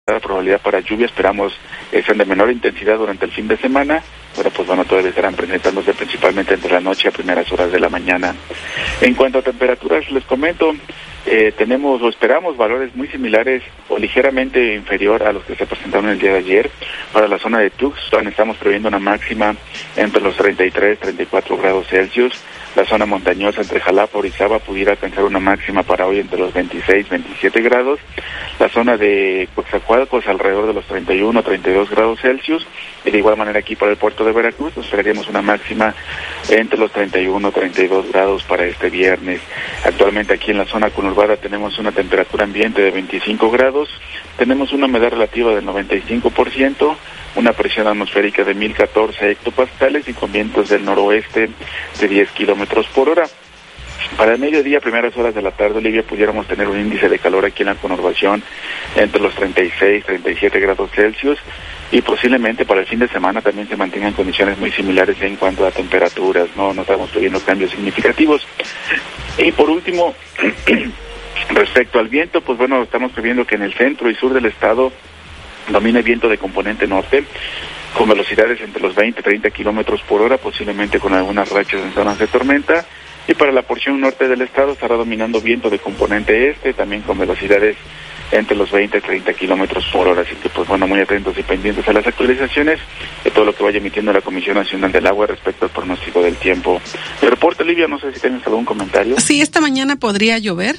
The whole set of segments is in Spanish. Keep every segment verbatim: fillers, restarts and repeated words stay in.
la probabilidad para lluvia, esperamos eh, sean de menor intensidad durante el fin de semana, pero pues bueno, todavía estarán presentándose principalmente entre la noche a primeras horas de la mañana. En cuanto a temperaturas, les comento, eh, tenemos o esperamos valores muy similares o ligeramente inferior a los que se presentaron el día de ayer. Para la zona de Tuxpan estamos previendo una máxima entre los treinta y tres, treinta y cuatro grados Celsius. La zona montañosa entre Jalapa y Orizaba pudiera alcanzar una máxima para hoy entre los veintiséis, veintisiete grados. La zona de Coatzacoalcos alrededor de los treinta y uno, treinta y dos grados Celsius. Y de igual manera aquí para el puerto de Veracruz esperaríamos una máxima entre los treinta y uno, treinta y dos grados para este viernes. Actualmente aquí en la zona conurbada tenemos una temperatura ambiente de veinticinco grados. Tenemos una humedad relativa del noventa y cinco por ciento. Una presión atmosférica de mil catorce hectopascales y con vientos del noroeste de diez kilómetros por hora. Para el mediodía, primeras horas de la tarde, Olivia, pudiéramos tener un índice de calor aquí en la conurbación entre los treinta y seis, treinta y siete grados Celsius y posiblemente para el fin de semana también se mantengan condiciones muy similares en cuanto a temperaturas, no, no estamos pidiendo cambios significativos. Y por último, respecto al viento, pues bueno, estamos previendo que en el centro y sur del estado domina el viento de componente norte, con velocidades entre los veinte y treinta kilómetros por hora, posiblemente con algunas rachas en zonas de tormenta. Y para la porción norte del estado estará dominando viento de componente este, también con velocidades entre los veinte y treinta kilómetros por hora. Así que, pues bueno, muy atentos y pendientes a las actualizaciones de todo lo que vaya emitiendo la Comisión Nacional del Agua respecto al pronóstico del tiempo. El reporte, Olivia, no sé si tienes algún comentario. Sí, esta mañana podría llover.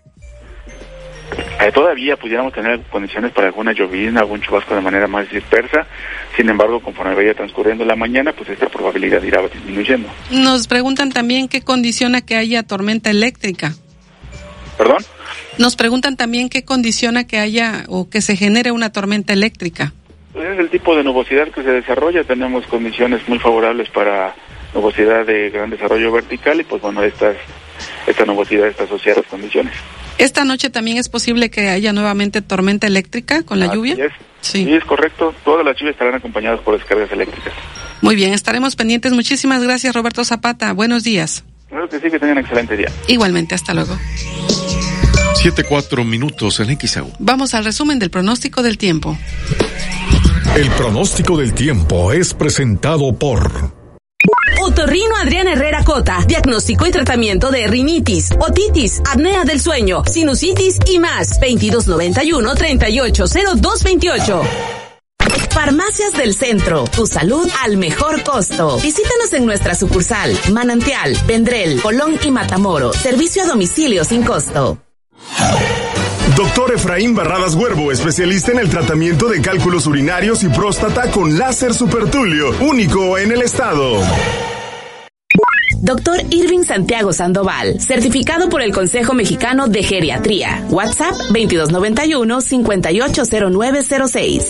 Eh, todavía pudiéramos tener condiciones para alguna llovizna, algún chubasco de manera más dispersa. Sin embargo, conforme vaya transcurriendo la mañana, pues esta probabilidad irá disminuyendo. Nos preguntan también qué condiciona que haya tormenta eléctrica. ¿Perdón? Nos preguntan también qué condiciona que haya o que se genere una tormenta eléctrica. Pues es el tipo de nubosidad que se desarrolla. Tenemos condiciones muy favorables para nubosidad de gran desarrollo vertical y pues bueno, estas, esta nubosidad está asociada a las condiciones. ¿Esta noche también es posible que haya nuevamente tormenta eléctrica con la Así lluvia? Es. Sí. Sí, es correcto. Todas las lluvias estarán acompañadas por descargas eléctricas. Muy bien, estaremos pendientes. Muchísimas gracias, Roberto Zapata. Buenos días. Claro que sí, que tengan un excelente día. Igualmente, hasta luego. Siete, cuatro minutos en X E U. Vamos al resumen del pronóstico del tiempo. El pronóstico del tiempo es presentado por Otorrino Adrián Herrera Cota, diagnóstico y tratamiento de rinitis, otitis, apnea del sueño, sinusitis y más. veintidós noventa y uno, treinta y ocho cero dos veintiocho. Farmacias del Centro, tu salud al mejor costo. Visítanos en nuestra sucursal, Manantial, Vendrell, Colón y Matamoros. Servicio a domicilio sin costo. Doctor Efraín Barradas Huervo, especialista en el tratamiento de cálculos urinarios y próstata con láser supertulio, único en el estado. Doctor Irving Santiago Sandoval, certificado por el Consejo Mexicano de Geriatría. WhatsApp veintidós noventa y uno, cincuenta y ocho cero nueve cero seis.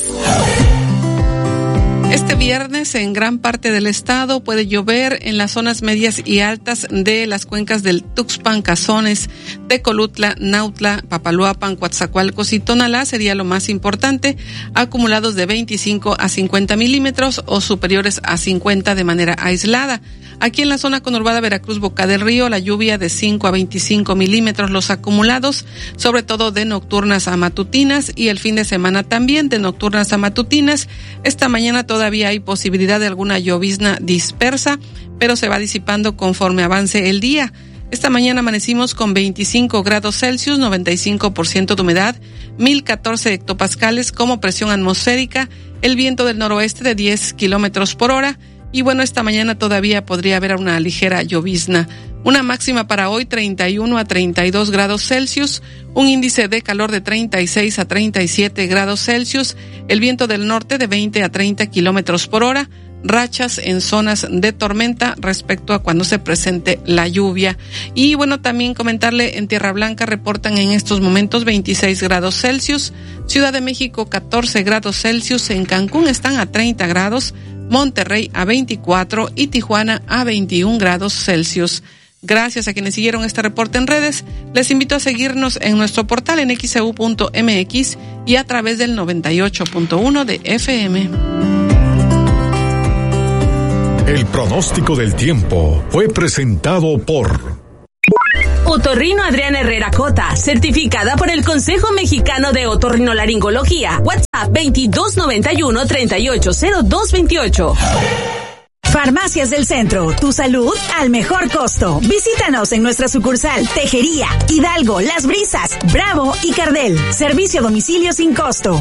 Este viernes en gran parte del estado puede llover en las zonas medias y altas de las cuencas del Tuxpan, Cazones, Tecolutla, Nautla, Papaloapan, Coatzacoalcos y Tonalá sería lo más importante, acumulados de veinticinco a cincuenta milímetros o superiores a cincuenta de manera aislada. Aquí en la zona conurbada Veracruz, Boca del Río, la lluvia de cinco a veinticinco milímetros los acumulados, sobre todo de nocturnas a matutinas y el fin de semana también de nocturnas a matutinas. Esta mañana todavía hay posibilidad de alguna llovizna dispersa, pero se va disipando conforme avance el día. Esta mañana amanecimos con veinticinco grados Celsius, noventa y cinco por ciento de humedad, mil catorce hectopascales como presión atmosférica, el viento del noroeste de diez kilómetros por hora. Y bueno, esta mañana todavía podría haber una ligera llovizna. Una máxima para hoy treinta y uno a treinta y dos grados Celsius, un índice de calor de treinta y seis a treinta y siete grados Celsius, el viento del norte de veinte a treinta kilómetros por hora, rachas en zonas de tormenta respecto a cuando se presente la lluvia. Y bueno, también comentarle, en Tierra Blanca reportan en estos momentos veintiséis grados Celsius, Ciudad de México catorce grados Celsius, en Cancún están a treinta grados, Monterrey a veinticuatro y Tijuana a veintiún grados Celsius. Gracias a quienes siguieron este reporte en redes. Les invito a seguirnos en nuestro portal en x e u punto m x y a través del noventa y ocho punto uno de F M. El pronóstico del tiempo fue presentado por Otorrino Adriana Herrera Cota, certificada por el Consejo Mexicano de Otorrinolaringología. WhatsApp veintidós noventa y uno, treinta y ocho cero dos veintiocho. Farmacias del Centro, tu salud al mejor costo. Visítanos en nuestra sucursal Tejería, Hidalgo, Las Brisas, Bravo y Cardel. Servicio a domicilio sin costo.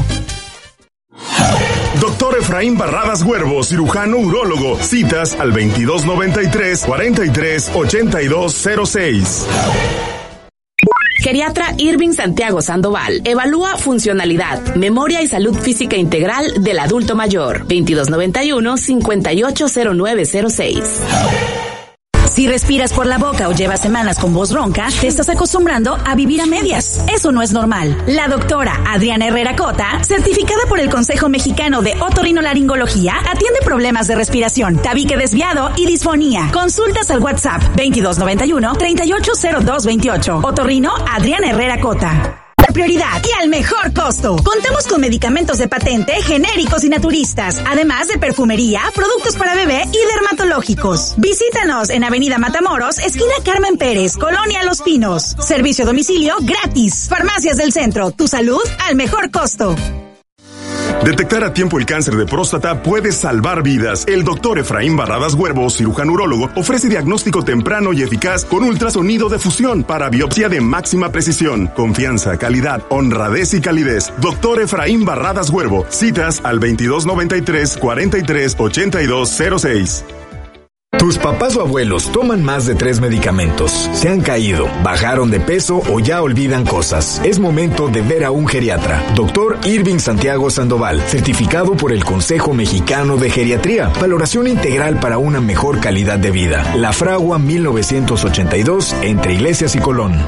Doctor Efraín Barradas Huervo, cirujano urólogo. Citas al veintidós noventa y tres, cuarenta y tres, ochenta y dos cero seis. Geriatra Irving Santiago Sandoval evalúa funcionalidad, memoria y salud física integral del adulto mayor. veintidós noventa y uno, cincuenta y ocho cero nueve cero seis. Si respiras por la boca o llevas semanas con voz ronca, te estás acostumbrando a vivir a medias. Eso no es normal. La doctora Adriana Herrera Cota, certificada por el Consejo Mexicano de Otorrinolaringología, atiende problemas de respiración, tabique desviado y disfonía. Consultas al WhatsApp veintidós noventa y uno, treinta y ocho cero dos veintiocho. Otorrino Adriana Herrera Cota. Prioridad y al mejor costo. Contamos con medicamentos de patente, genéricos y naturistas, además de perfumería, productos para bebé y dermatológicos. Visítanos en Avenida Matamoros, esquina Carmen Pérez, Colonia Los Pinos. Servicio a domicilio gratis. Farmacias del Centro, tu salud al mejor costo. Detectar a tiempo el cáncer de próstata puede salvar vidas. El doctor Efraín Barradas Huervo, cirujano urólogo, ofrece diagnóstico temprano y eficaz con ultrasonido de fusión para biopsia de máxima precisión. Confianza, calidad, honradez y calidez. Doctor Efraín Barradas Huervo. Citas al veintidós noventa y tres, cuarenta y tres, ochenta y dos cero seis. Tus papás o abuelos toman más de tres medicamentos, se han caído, bajaron de peso o ya olvidan cosas. Es momento de ver a un geriatra. Doctor Irving Santiago Sandoval, certificado por el Consejo Mexicano de Geriatría. Valoración integral para una mejor calidad de vida. La Fragua mil novecientos ochenta y dos, entre Iglesias y Colón.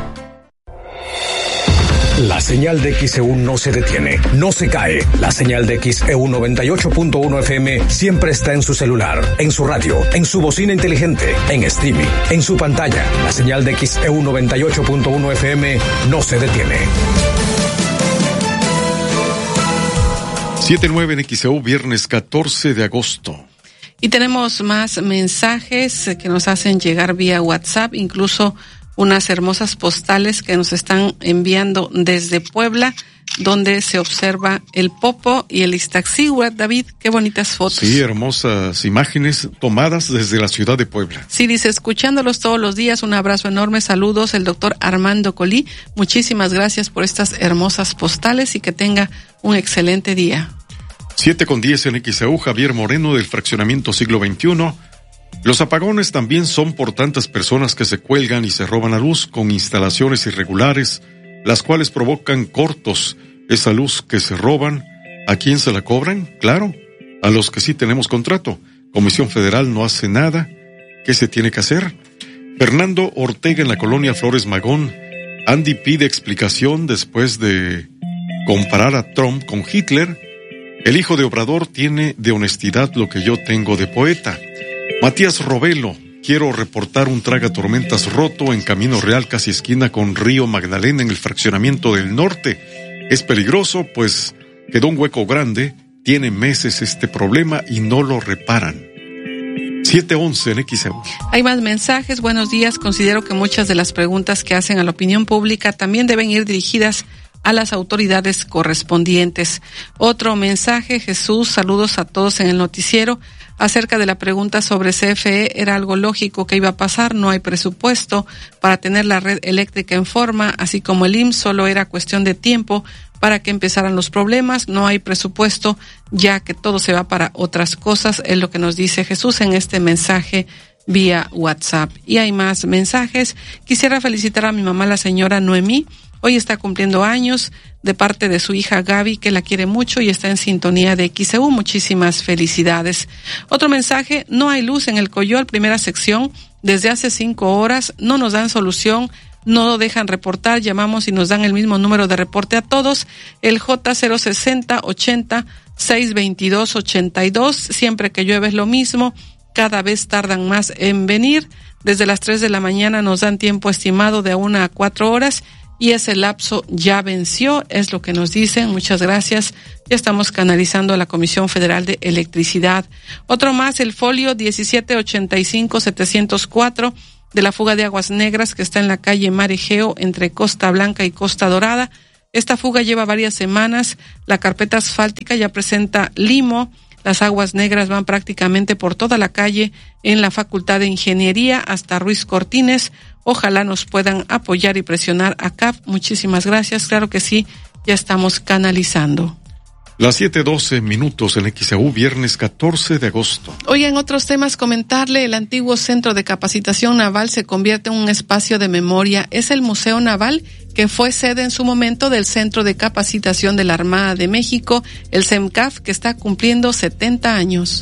La señal de X E U no se detiene, no se cae. La señal de X E U noventa y ocho punto uno F M siempre está en su celular, en su radio, en su bocina inteligente, en streaming, en su pantalla. La señal de X E U noventa y ocho punto uno F M no se detiene. siete nueve en X E U, viernes catorce de agosto. Y tenemos más mensajes que nos hacen llegar vía WhatsApp, incluso unas hermosas postales que nos están enviando desde Puebla, donde se observa el Popo y el Iztaccíhuatl. David, qué bonitas fotos. Sí, hermosas imágenes tomadas desde la ciudad de Puebla. Sí, dice, escuchándolos todos los días, un abrazo enorme, saludos, el doctor Armando Colí. Muchísimas gracias por estas hermosas postales y que tenga un excelente día. siete con diez en X E U, Javier Moreno del fraccionamiento Siglo veintiuno. Los apagones también son por tantas personas que se cuelgan y se roban la luz con instalaciones irregulares, las cuales provocan cortos. Esa luz que se roban, ¿a quién se la cobran? Claro, a los que sí tenemos contrato. Comisión Federal no hace nada. ¿Qué se tiene que hacer? Fernando Ortega en la colonia Flores Magón. Andy pide explicación después de comparar a Trump con Hitler. El hijo de Obrador tiene de honestidad lo que yo tengo de poeta. Matías Robelo, quiero reportar un tragatormentas roto en Camino Real, casi esquina con Río Magdalena en el fraccionamiento del norte. Es peligroso, pues quedó un hueco grande, tiene meses este problema y no lo reparan. siete once en X E U. Hay más mensajes, buenos días. Considero que muchas de las preguntas que hacen a la opinión pública también deben ir dirigidas a las autoridades correspondientes. Otro mensaje, Jesús, saludos a todos en el noticiero. Acerca de la pregunta sobre C F E, era algo lógico que iba a pasar, no hay presupuesto para tener la red eléctrica en forma, así como el I M S S, solo era cuestión de tiempo para que empezaran los problemas, no hay presupuesto, ya que todo se va para otras cosas, es lo que nos dice Jesús en este mensaje vía WhatsApp. Y hay más mensajes. Quisiera felicitar a mi mamá, la señora Noemí. Hoy está cumpliendo años, de parte de su hija Gaby, que la quiere mucho y está en sintonía de X E U. Muchísimas felicidades. Otro mensaje, no hay luz en el Coyol, primera sección, desde hace cinco horas, no nos dan solución, no dejan reportar, llamamos y nos dan el mismo número de reporte a todos, el J cero sesenta ochenta seiscientos veintidós ochenta y dos, siempre que llueve es lo mismo, cada vez tardan más en venir, desde las tres de la mañana nos dan tiempo estimado de una a cuatro horas, y ese lapso ya venció, es lo que nos dicen. Muchas gracias. Ya estamos canalizando a la Comisión Federal de Electricidad. Otro más, el folio diecisiete ochenta y cinco setecientos cuatro. de la fuga de aguas negras que está en la calle Mar Egeo entre Costa Blanca y Costa Dorada. Esta fuga lleva varias semanas. La carpeta asfáltica ya presenta limo. Las aguas negras van prácticamente por toda la calle en la Facultad de Ingeniería hasta Ruiz Cortines. Ojalá nos puedan apoyar y presionar a C A F. Muchísimas gracias. Claro que sí, ya estamos canalizando. Las siete doce minutos en X E U, viernes catorce de agosto. Hoy en otros temas comentarle, el antiguo Centro de Capacitación Naval se convierte en un espacio de memoria. Es el Museo Naval, que fue sede en su momento del Centro de Capacitación de la Armada de México, el CEMCAF, que está cumpliendo setenta años.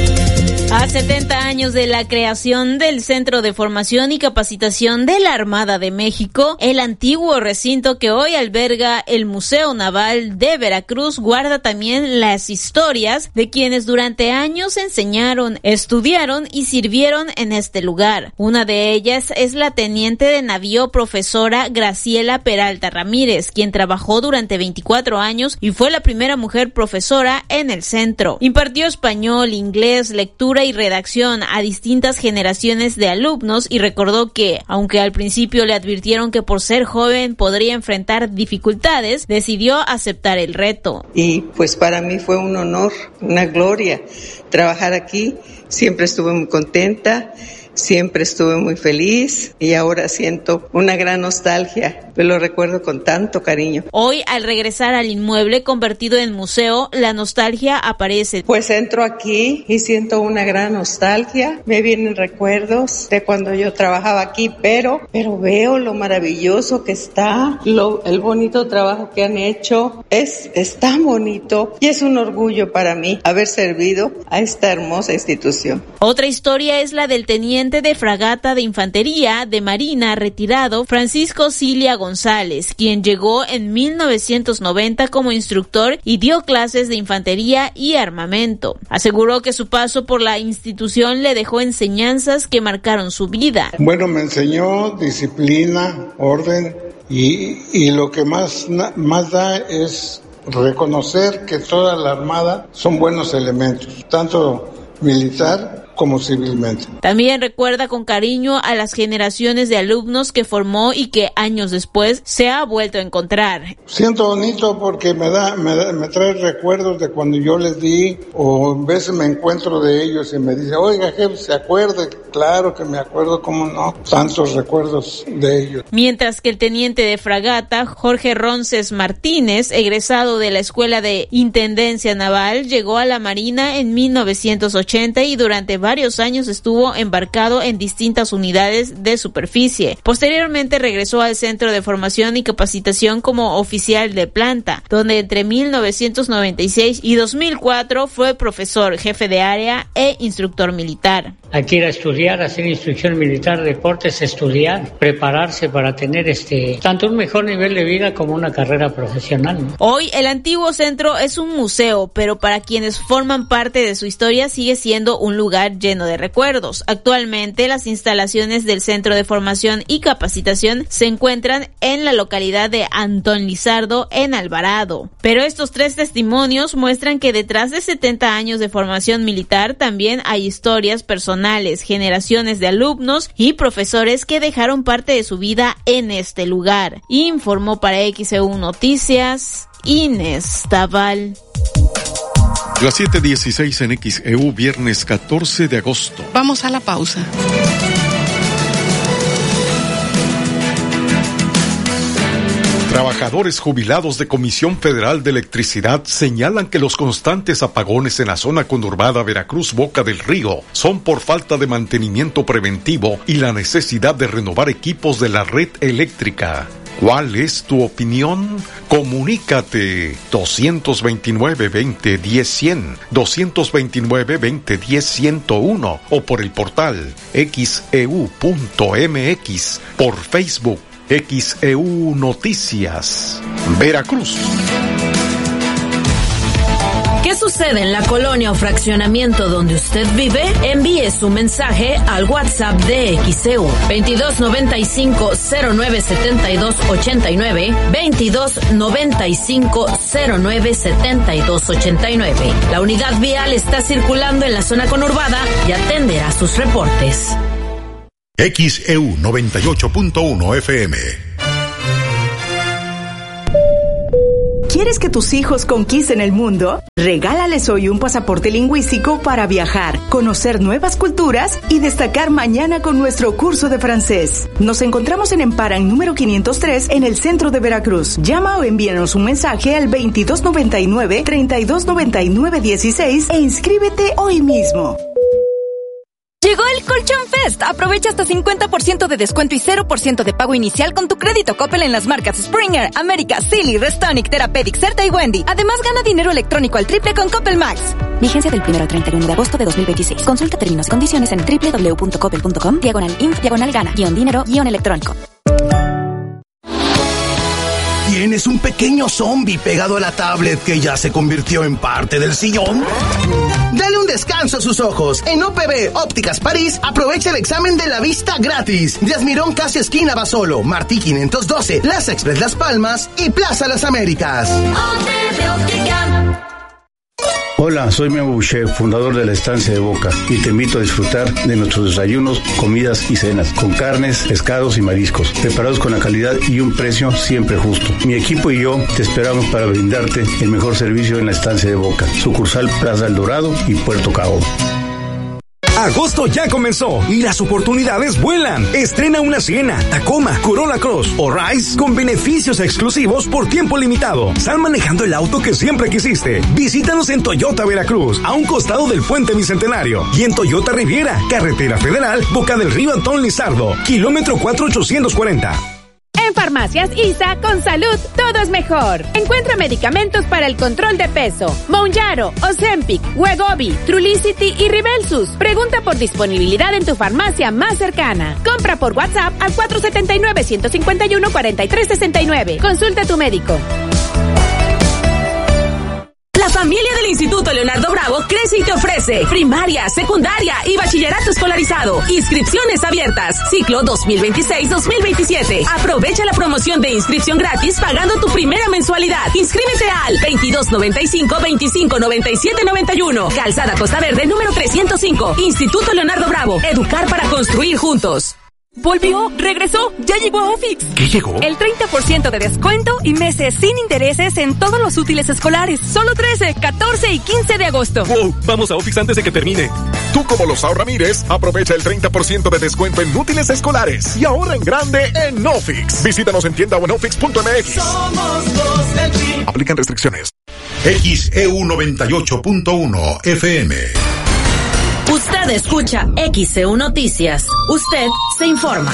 A setenta años de la creación del Centro de Formación y Capacitación de la Armada de México, el antiguo recinto que hoy alberga el Museo Naval de Veracruz guarda también las historias de quienes durante años enseñaron, estudiaron y sirvieron en este lugar. Una de ellas es la teniente de navío profesora Graciela Peralta Ramírez, quien trabajó durante veinticuatro años y fue la primera mujer profesora en el centro. Impartió español, inglés, lectura y redacción a distintas generaciones de alumnos y recordó que, aunque al principio le advirtieron que por ser joven podría enfrentar dificultades, decidió aceptar el reto. Y pues para mí fue un honor, una gloria trabajar aquí. Siempre estuve muy contenta, siempre estuve muy feliz y ahora siento una gran nostalgia. Pero lo recuerdo con tanto cariño. Hoy, al regresar al inmueble convertido en museo, la nostalgia aparece. Pues entro aquí y siento una gran nostalgia. Me vienen recuerdos de cuando yo trabajaba aquí, pero, pero veo lo maravilloso que está, lo, el bonito trabajo que han hecho. Es, es tan bonito y es un orgullo para mí haber servido a esta hermosa institución. Otra historia es la del teniente de fragata de infantería de Marina retirado, Francisco Cilia González, quien llegó en mil novecientos noventa como instructor y dio clases de infantería y armamento. Aseguró que su paso por la institución le dejó enseñanzas que marcaron su vida. Bueno, me enseñó disciplina, orden y, y lo que más, más da es reconocer que toda la Armada son buenos elementos, tanto militar como civilmente. También recuerda con cariño a las generaciones de alumnos que formó y que años después se ha vuelto a encontrar. Siento bonito porque me da, me da, me trae recuerdos de cuando yo les di, o a veces me encuentro de ellos y me dice, oiga jefe, ¿se acuerda? Claro que me acuerdo, cómo no, tantos recuerdos de ellos. Mientras que el teniente de fragata, Jorge Ronces Martínez, egresado de la Escuela de Intendencia Naval, llegó a la Marina en mil novecientos ochenta y durante varios años estuvo embarcado en distintas unidades de superficie. Posteriormente regresó al Centro de Formación y Capacitación como oficial de planta, donde entre mil novecientos noventa y seis y dos mil cuatro fue profesor, jefe de área e instructor militar. Hay que ir a estudiar, hacer instrucción militar, deportes, estudiar, prepararse para tener este tanto un mejor nivel de vida como una carrera profesional, ¿no? Hoy el antiguo centro es un museo, pero para quienes forman parte de su historia sigue siendo un lugar lleno de recuerdos. Actualmente las instalaciones del Centro de Formación y Capacitación se encuentran en la localidad de Antón Lizardo, en Alvarado. Pero estos tres testimonios muestran que detrás de setenta años de formación militar también hay historias personales, generaciones de alumnos y profesores que dejaron parte de su vida en este lugar. Informó para X E U Noticias, Inés Taval. Las siete dieciséis en X E U, viernes catorce de agosto. Vamos a la pausa. Trabajadores jubilados de Comisión Federal de Electricidad señalan que los constantes apagones en la zona conurbada Veracruz-Boca del Río son por falta de mantenimiento preventivo y la necesidad de renovar equipos de la red eléctrica. ¿Cuál es tu opinión? Comunícate dos veintinueve, veinte, diez, cien, dos veintinueve, veinte, diez, ciento uno o por el portal x e u punto m x, por Facebook X E U Noticias, Veracruz. ¿Qué sucede en la colonia o fraccionamiento donde usted vive? Envíe su mensaje al WhatsApp de X E U veintidós noventa y cinco, cero nueve setenta y dos ochenta y nueve, veintidós noventa y cinco, cero nueve setenta y dos ochenta y nueve. La unidad vial está circulando en la zona conurbada y atenderá sus reportes. X E U noventa y ocho punto uno F M. ¿Quieres que tus hijos conquisten el mundo? Regálales hoy un pasaporte lingüístico para viajar, conocer nuevas culturas y destacar mañana con nuestro curso de francés. Nos encontramos en Emparan número quinientos tres en el centro de Veracruz. Llama o envíanos un mensaje al veintidós noventa y nueve, treinta y dos noventa y nueve dieciséis e inscríbete hoy mismo. Llegó el Colchón Fest. Aprovecha hasta cincuenta por ciento de descuento y cero por ciento de pago inicial con tu crédito Coppel en las marcas Springer, América, Silly, Restonic, Therapeutic, Certa y Wendy. Además, gana dinero electrónico al triple con Coppel Max. Vigencia del primero al treinta y uno de agosto de dos mil veintiséis. Consulta términos y condiciones en doble u doble u doble u punto coppel punto com, diagonal inf, diagonal gana, guión dinero, guión electrónico. ¿Tienes un pequeño zombie pegado a la tablet que ya se convirtió en parte del sillón? Dale un descanso a sus ojos. En O P B Ópticas París, aprovecha el examen de la vista gratis. Díaz Mirón, casi esquina Basolo, Martí quinientos doce, Plaza Express Las Palmas y Plaza Las Américas. O P B Óptica. Hola, soy Memo Boucher, fundador de la Estancia de Boca, y te invito a disfrutar de nuestros desayunos, comidas y cenas, con carnes, pescados y mariscos, preparados con la calidad y un precio siempre justo. Mi equipo y yo te esperamos para brindarte el mejor servicio en la Estancia de Boca, sucursal Plaza El Dorado y Puerto Cabo. Agosto ya comenzó y las oportunidades vuelan. Estrena una Siena, Tacoma, Corolla Cross o Rise con beneficios exclusivos por tiempo limitado. Sal manejando el auto que siempre quisiste. Visítanos en Toyota Veracruz, a un costado del Puente Bicentenario, y en Toyota Riviera, Carretera Federal, Boca del Río Antón Lizardo, kilómetro cuatro mil ochocientos cuarenta. En Farmacias I S A, con salud, todo es mejor. Encuentra medicamentos para el control de peso: Mounjaro, Ozempic, Wegovy, Trulicity y Ribelsus. Pregunta por disponibilidad en tu farmacia más cercana. Compra por WhatsApp al cuatro siete nueve, uno cinco uno, cuatro tres seis nueve. Consulta a tu médico. La familia del Instituto Leonardo Bravo crece y te ofrece primaria, secundaria y bachillerato escolarizado. Inscripciones abiertas. Ciclo dos mil veintiséis dos mil veintisiete. Aprovecha la promoción de inscripción gratis pagando tu primera mensualidad. Inscríbete al veintidós noventa y cinco, veinticinco noventa y siete noventa y uno. Calzada Costa Verde número trescientos cinco. Instituto Leonardo Bravo. Educar para construir juntos. Volvió, regresó, ya llegó a Ofix. ¿Qué llegó? El treinta por ciento de descuento y meses sin intereses en todos los útiles escolares. Solo trece, catorce y quince de agosto. Wow, vamos a Ofix antes de que termine. Tú, como Losao Ramírez, aprovecha el treinta por ciento de descuento en útiles escolares y ahorra en grande en Ofix. Visítanos en tienda o en ofix punto m x. Somos los del Tri. Aplican restricciones. X E U noventa y ocho punto uno F M. Usted escucha X E U Noticias. Usted se informa.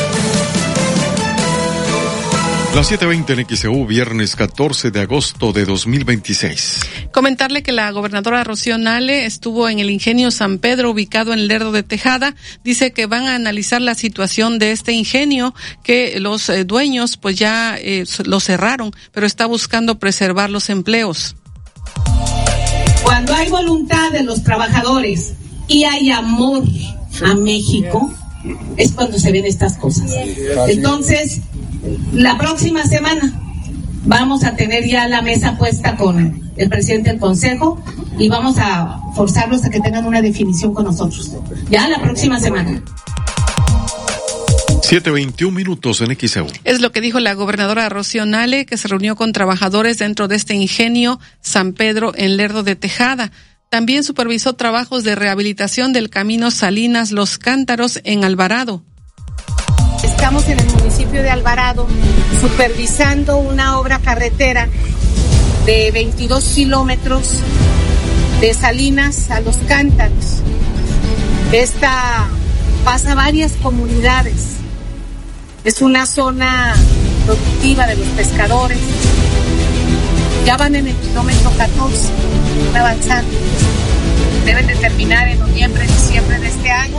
Las siete veinte en X E U, viernes catorce de agosto de dos mil veintiséis. Comentarle que la gobernadora Rocío Nale estuvo en el ingenio San Pedro, ubicado en Lerdo de Tejada. Dice que van a analizar la situación de este ingenio, que los eh, dueños pues ya eh, lo cerraron, pero está buscando preservar los empleos. Cuando hay voluntad de los trabajadores y hay amor a México, es cuando se ven estas cosas. Entonces, la próxima semana vamos a tener ya la mesa puesta con el presidente del Consejo y vamos a forzarlos a que tengan una definición con nosotros. Ya la próxima semana. siete veintiún minutos en X E U. Es lo que dijo la gobernadora Rocío Nale, que se reunió con trabajadores dentro de este ingenio San Pedro en Lerdo de Tejada. También supervisó trabajos de rehabilitación del camino Salinas Los Cántaros en Alvarado. Estamos en el municipio de Alvarado supervisando una obra carretera de veintidós kilómetros de Salinas a Los Cántaros. Esta pasa varias comunidades. Es una zona productiva de los pescadores. Ya van en el kilómetro catorce, van avanzando. Deben de terminar en noviembre, diciembre de este año.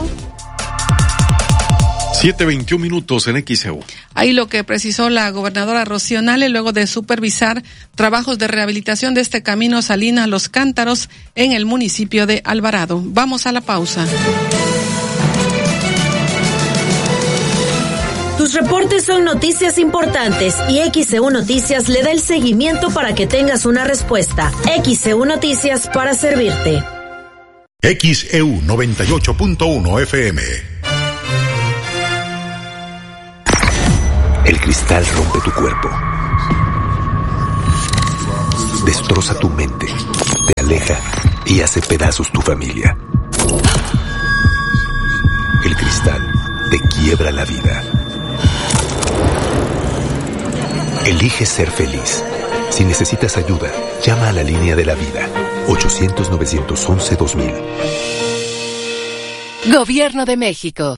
siete veintiún minutos en X E U. Ahí lo que precisó la gobernadora Rocío Nale luego de supervisar trabajos de rehabilitación de este camino Salinas Los Cántaros en el municipio de Alvarado. Vamos a la pausa. Tus reportes son noticias importantes y X E U Noticias le da el seguimiento para que tengas una respuesta. X E U Noticias para servirte. X E U noventa y ocho punto uno F M. El cristal rompe tu cuerpo, destroza tu mente, te aleja y hace pedazos tu familia. El cristal te quiebra la vida. Elige ser feliz. Si necesitas ayuda, llama a la línea de la vida. ochocientos, novecientos once, dos mil. Gobierno de México.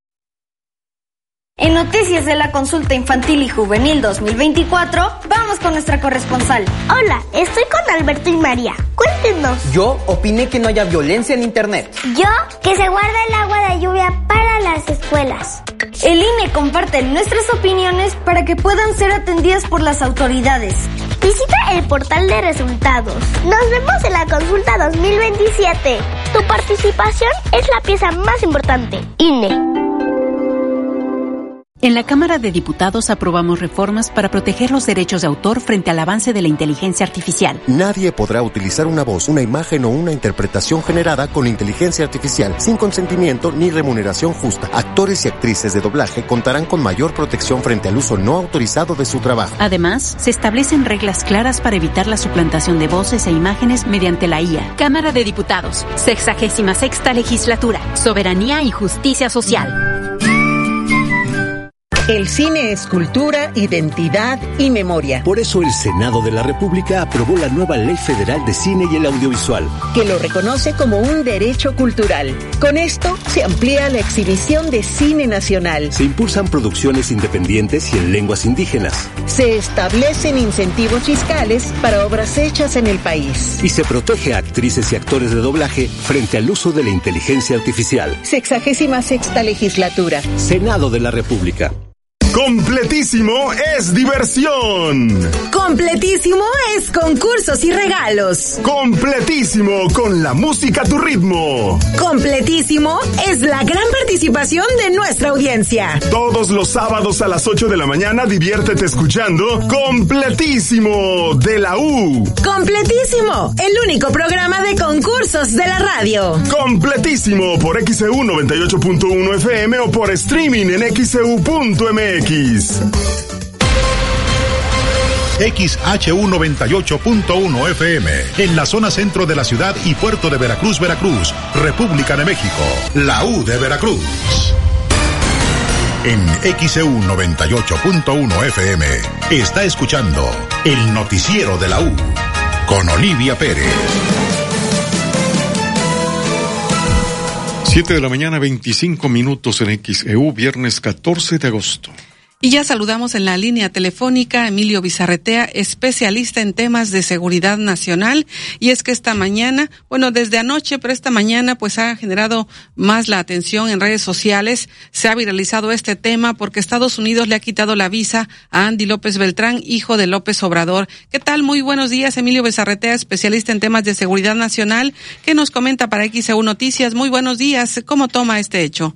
En Noticias de la Consulta Infantil y Juvenil dos mil veinticuatro, vamos con nuestra corresponsal. Hola, estoy con Alberto y María. Cuéntenos. Yo opiné que no haya violencia en Internet. Yo, que se guarde el agua de lluvia para las escuelas. El I N E comparte nuestras opiniones para que puedan ser atendidas por las autoridades. Visita el portal de resultados. Nos vemos en la Consulta dos mil veintisiete. Tu participación es la pieza más importante. I N E. En la Cámara de Diputados aprobamos reformas para proteger los derechos de autor frente al avance de la inteligencia artificial. Nadie podrá utilizar una voz, una imagen o una interpretación generada con inteligencia artificial sin consentimiento ni remuneración justa. Actores y actrices de doblaje contarán con mayor protección frente al uso no autorizado de su trabajo. Además, se establecen reglas claras para evitar la suplantación de voces e imágenes mediante la I A. Cámara de Diputados, sexagésima sexta legislatura, soberanía y justicia social. El cine es cultura, identidad y memoria. Por eso el Senado de la República aprobó la nueva Ley Federal de Cine y el Audiovisual, que lo reconoce como un derecho cultural. Con esto se amplía la exhibición de cine nacional. Se impulsan producciones independientes y en lenguas indígenas. Se establecen incentivos fiscales para obras hechas en el país. Y se protege a actrices y actores de doblaje frente al uso de la inteligencia artificial. Sexagésima sexta legislatura. Senado de la República. Completísimo es diversión. Completísimo es concursos y regalos. Completísimo con la música a tu ritmo. Completísimo es la gran participación de nuestra audiencia. Todos los sábados a las ocho de la mañana diviértete escuchando Completísimo de la U. Completísimo, el único programa de concursos de la radio. Completísimo por X E U noventa y ocho punto uno F M o por streaming en x e u punto m x. X H U noventa y ocho punto uno F M, en la zona centro de la ciudad y puerto de Veracruz, Veracruz, República de México, la U de Veracruz. En X E U noventa y ocho punto uno F M, está escuchando el noticiero de la U, con Olivia Pérez. siete de la mañana, veinticinco minutos en X E U, viernes catorce de agosto. Y ya saludamos en la línea telefónica a Emilio Bizarretea, especialista en temas de seguridad nacional. Y es que esta mañana, bueno, desde anoche, pero esta mañana pues ha generado más la atención en redes sociales. Se ha viralizado este tema porque Estados Unidos le ha quitado la visa a Andy López Beltrán, hijo de López Obrador. ¿Qué tal? Muy buenos días, Emilio Bizarretea, especialista en temas de seguridad nacional. ¿Qué nos comenta para X E U Noticias? Muy buenos días. ¿Cómo toma este hecho?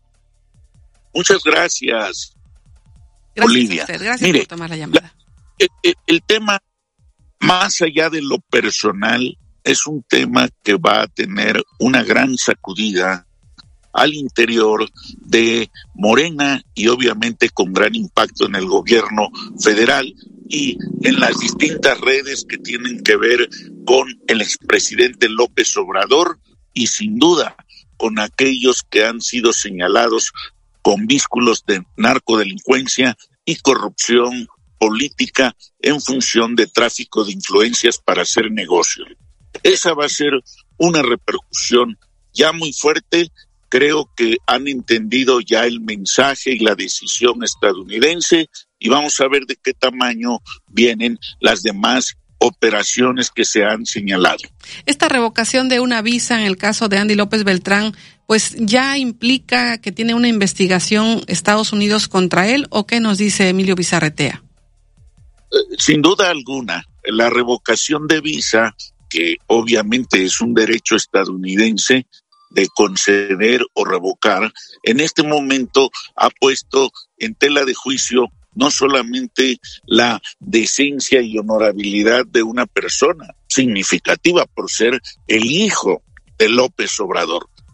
Muchas gracias. Gracias Olivia. A usted. Gracias Mire, por tomar la llamada. La, el, el tema, más allá de lo personal, es un tema que va a tener una gran sacudida al interior de Morena y obviamente con gran impacto en el gobierno federal y en las distintas redes que tienen que ver con el expresidente López Obrador y sin duda con aquellos que han sido señalados con vínculos de narcodelincuencia y corrupción política en función de tráfico de influencias para hacer negocio. Esa va a ser una repercusión ya muy fuerte. Creo que han entendido ya el mensaje y la decisión estadounidense y vamos a ver de qué tamaño vienen las demás operaciones que se han señalado. Esta revocación de una visa en el caso de Andy López Beltrán, pues ya implica que tiene una investigación Estados Unidos contra él, ¿o qué nos dice Emilio Bizarretea? Eh, sin duda alguna, la revocación de visa, que obviamente es un derecho estadounidense de conceder o revocar, en este momento ha puesto en tela de juicio no solamente la decencia y honorabilidad de una persona significativa por ser el hijo de López Obrador.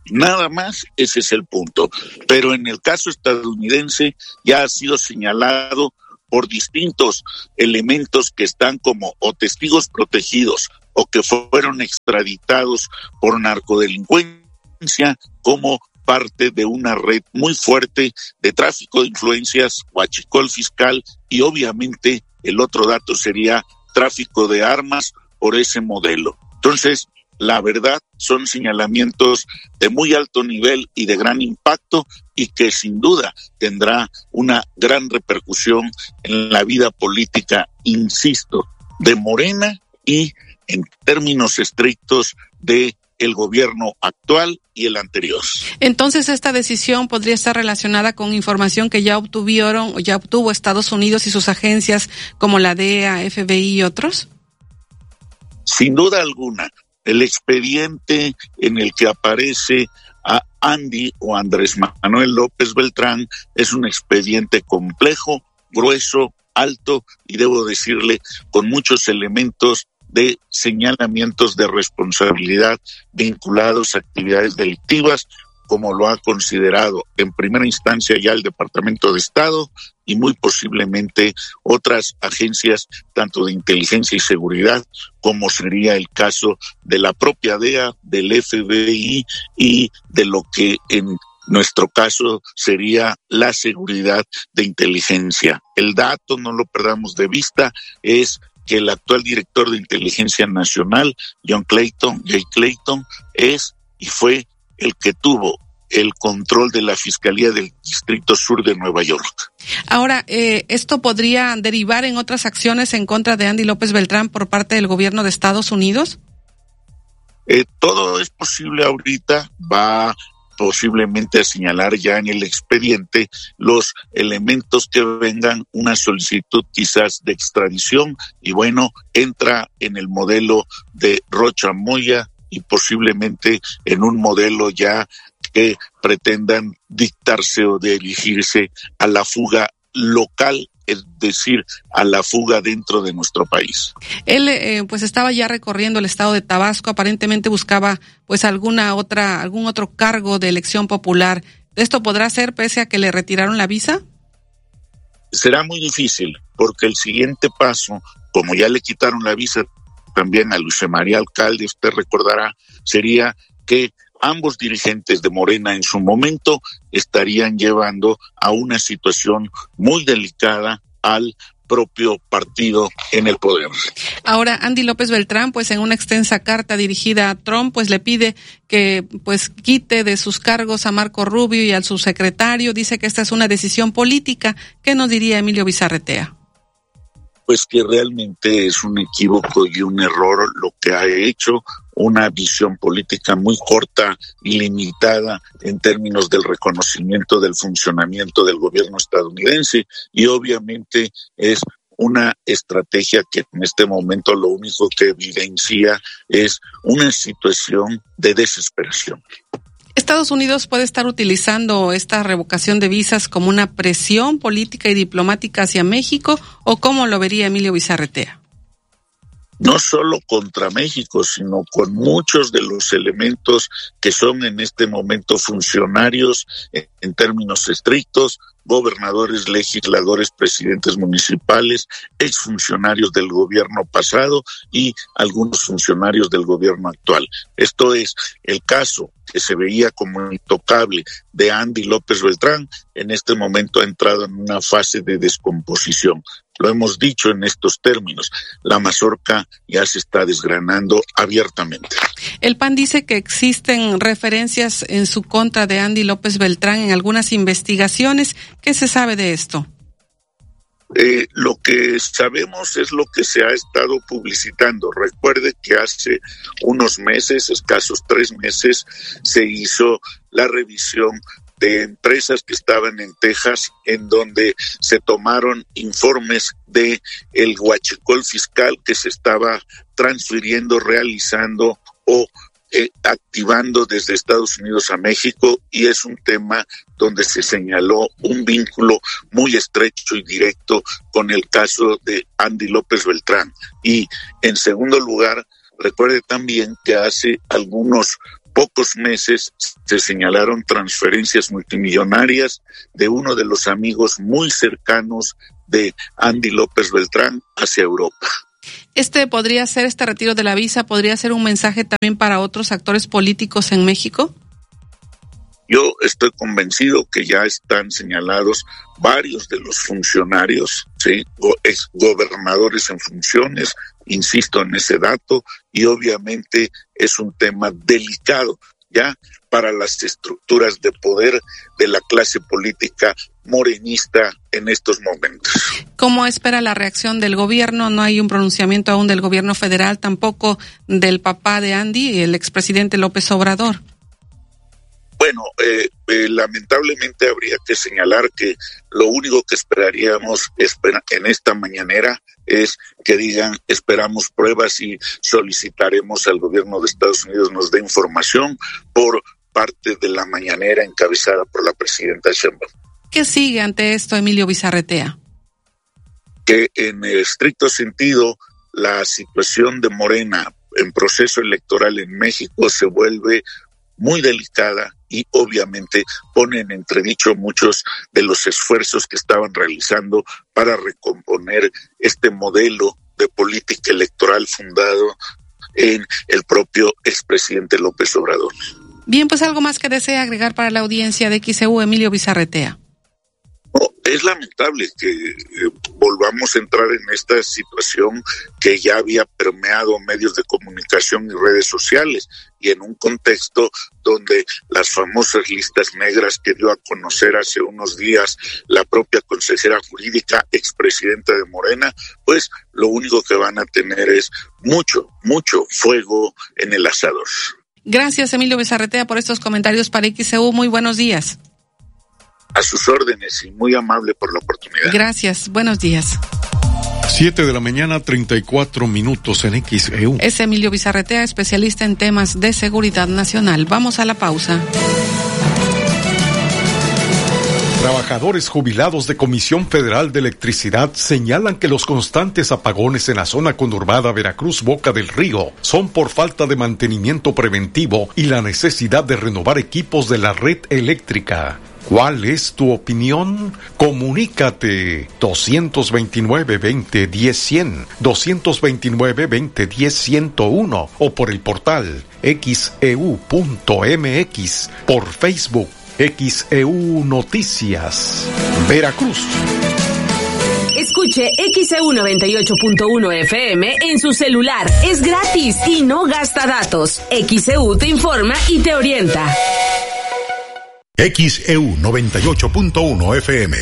Nada más, ese es el punto. Pero en el caso estadounidense ya ha sido señalado por distintos elementos que están como o testigos protegidos o que fueron extraditados por narcodelincuencia como parte de una red muy fuerte de tráfico de influencias, huachicol fiscal y obviamente el otro dato sería tráfico de armas por ese modelo. Entonces, la verdad son señalamientos de muy alto nivel y de gran impacto y que sin duda tendrá una gran repercusión en la vida política, insisto, de Morena y en términos estrictos de el gobierno actual y el anterior. Entonces, esta decisión podría estar relacionada con información que ya obtuvieron o ya obtuvo Estados Unidos y sus agencias como la D E A, F B I y otros. Sin duda alguna, el expediente en el que aparece a Andy o Andrés Manuel López Beltrán es un expediente complejo, grueso, alto y debo decirle con muchos elementos de señalamientos de responsabilidad vinculados a actividades delictivas, como lo ha considerado en primera instancia ya el Departamento de Estado y muy posiblemente otras agencias tanto de inteligencia y seguridad, como sería el caso de la propia D E A, del F B I y de lo que en nuestro caso sería la seguridad de inteligencia. El dato, no lo perdamos de vista, es que el actual director de Inteligencia Nacional, John Clayton, Jay Clayton, es y fue el que tuvo el control de la Fiscalía del Distrito Sur de Nueva York. Ahora, eh, ¿esto podría derivar en otras acciones en contra de Andy López Beltrán por parte del gobierno de Estados Unidos? Eh, todo es posible ahorita, va posiblemente a señalar ya en el expediente los elementos que vengan, una solicitud quizás de extradición y bueno, entra en el modelo de Rocha Moya y posiblemente en un modelo ya que pretendan dictarse o dirigirse a la fuga local, es decir, a la fuga dentro de nuestro país. Él eh, pues estaba ya recorriendo el estado de Tabasco, aparentemente buscaba pues alguna otra, algún otro cargo de elección popular. ¿Esto podrá ser pese a que le retiraron la visa? Será muy difícil, porque el siguiente paso, como ya le quitaron la visa también a Luis María Alcalde, usted recordará, sería que ambos dirigentes de Morena en su momento estarían llevando a una situación muy delicada al propio partido en el poder. Ahora, Andy López Beltrán, pues en una extensa carta dirigida a Trump, pues le pide que pues quite de sus cargos a Marco Rubio y al subsecretario. Dice que esta es una decisión política. ¿Qué nos diría Emilio Bizarretea? Pues que realmente es un equívoco y un error lo que ha hecho, una visión política muy corta y limitada en términos del reconocimiento del funcionamiento del gobierno estadounidense y obviamente es una estrategia que en este momento lo único que evidencia es una situación de desesperación. ¿Estados Unidos puede estar utilizando esta revocación de visas como una presión política y diplomática hacia México o cómo lo vería Emilio Bizarretea? No solo contra México, sino con muchos de los elementos que son en este momento funcionarios en, en términos estrictos, gobernadores, legisladores, presidentes municipales, exfuncionarios del gobierno pasado y algunos funcionarios del gobierno actual. Esto es el caso que se veía como intocable de Andy López Beltrán, en este momento ha entrado en una fase de descomposición. Lo hemos dicho en estos términos, la mazorca ya se está desgranando abiertamente. El P A N dice que existen referencias en su contra de Andy López Beltrán en algunas investigaciones. ¿Qué se sabe de esto? Eh, lo que sabemos es lo que se ha estado publicitando. Recuerde que hace unos meses, escasos tres meses, se hizo la revisión de empresas que estaban en Texas, en donde se tomaron informes de el huachicol fiscal que se estaba transfiriendo, realizando o eh, activando desde Estados Unidos a México, y es un tema donde se señaló un vínculo muy estrecho y directo con el caso de Andy López Beltrán. Y en segundo lugar, recuerde también que hace algunos pocos meses se señalaron transferencias multimillonarias de uno de los amigos muy cercanos de Andy López Beltrán hacia Europa. Este podría ser, este retiro de la visa, podría ser un mensaje también para otros actores políticos en México. Yo estoy convencido que ya están señalados varios de los funcionarios, ¿sí? Go- ex gobernadores en funciones, insisto en ese dato, y obviamente es un tema delicado ya para las estructuras de poder de la clase política morenista en estos momentos. ¿Cómo espera la reacción del gobierno? No hay un pronunciamiento aún del gobierno federal, tampoco del papá de Andy, el expresidente López Obrador. Bueno, eh, eh, lamentablemente habría que señalar que lo único que esperaríamos espera, en esta mañanera es que digan esperamos pruebas y solicitaremos al gobierno de Estados Unidos nos dé información por parte de la mañanera encabezada por la presidenta Sheinbaum. ¿Qué sigue ante esto, Emilio Bizarretea? Que en el estricto sentido la situación de Morena en proceso electoral en México se vuelve muy delicada y obviamente pone en entredicho muchos de los esfuerzos que estaban realizando para recomponer este modelo de política electoral fundado en el propio expresidente López Obrador. Bien, pues algo más que desea agregar para la audiencia de X E U, Emilio Bizarretea. No, es lamentable que eh, volvamos a entrar en esta situación que ya había permeado medios de comunicación y redes sociales y en un contexto donde las famosas listas negras que dio a conocer hace unos días la propia consejera jurídica, expresidenta de Morena, pues lo único que van a tener es mucho, mucho fuego en el asador. Gracias, Emilio Bizarretea, por estos comentarios para X E U. Muy buenos días. A sus órdenes y muy amable por la oportunidad. Gracias, buenos días. Siete de la mañana, treinta y cuatro minutos en X E U. Es Emilio Bizarretea, especialista en temas de seguridad nacional. Vamos a la pausa. Trabajadores jubilados de Comisión Federal de Electricidad señalan que los constantes apagones en la zona conurbada Veracruz-Boca del Río son por falta de mantenimiento preventivo y la necesidad de renovar equipos de la red eléctrica. ¿Cuál es tu opinión? Comunícate dos veintinueve, veinte, diez, cien, dos veintinueve, veinte, diez, ciento uno o por el portal X E U punto M X, por Facebook X E U Noticias, Veracruz. Escuche X E U noventa y ocho punto uno F M en su celular. Es gratis y no gasta datos. X E U te informa y te orienta. X E U noventa y ocho punto uno F M.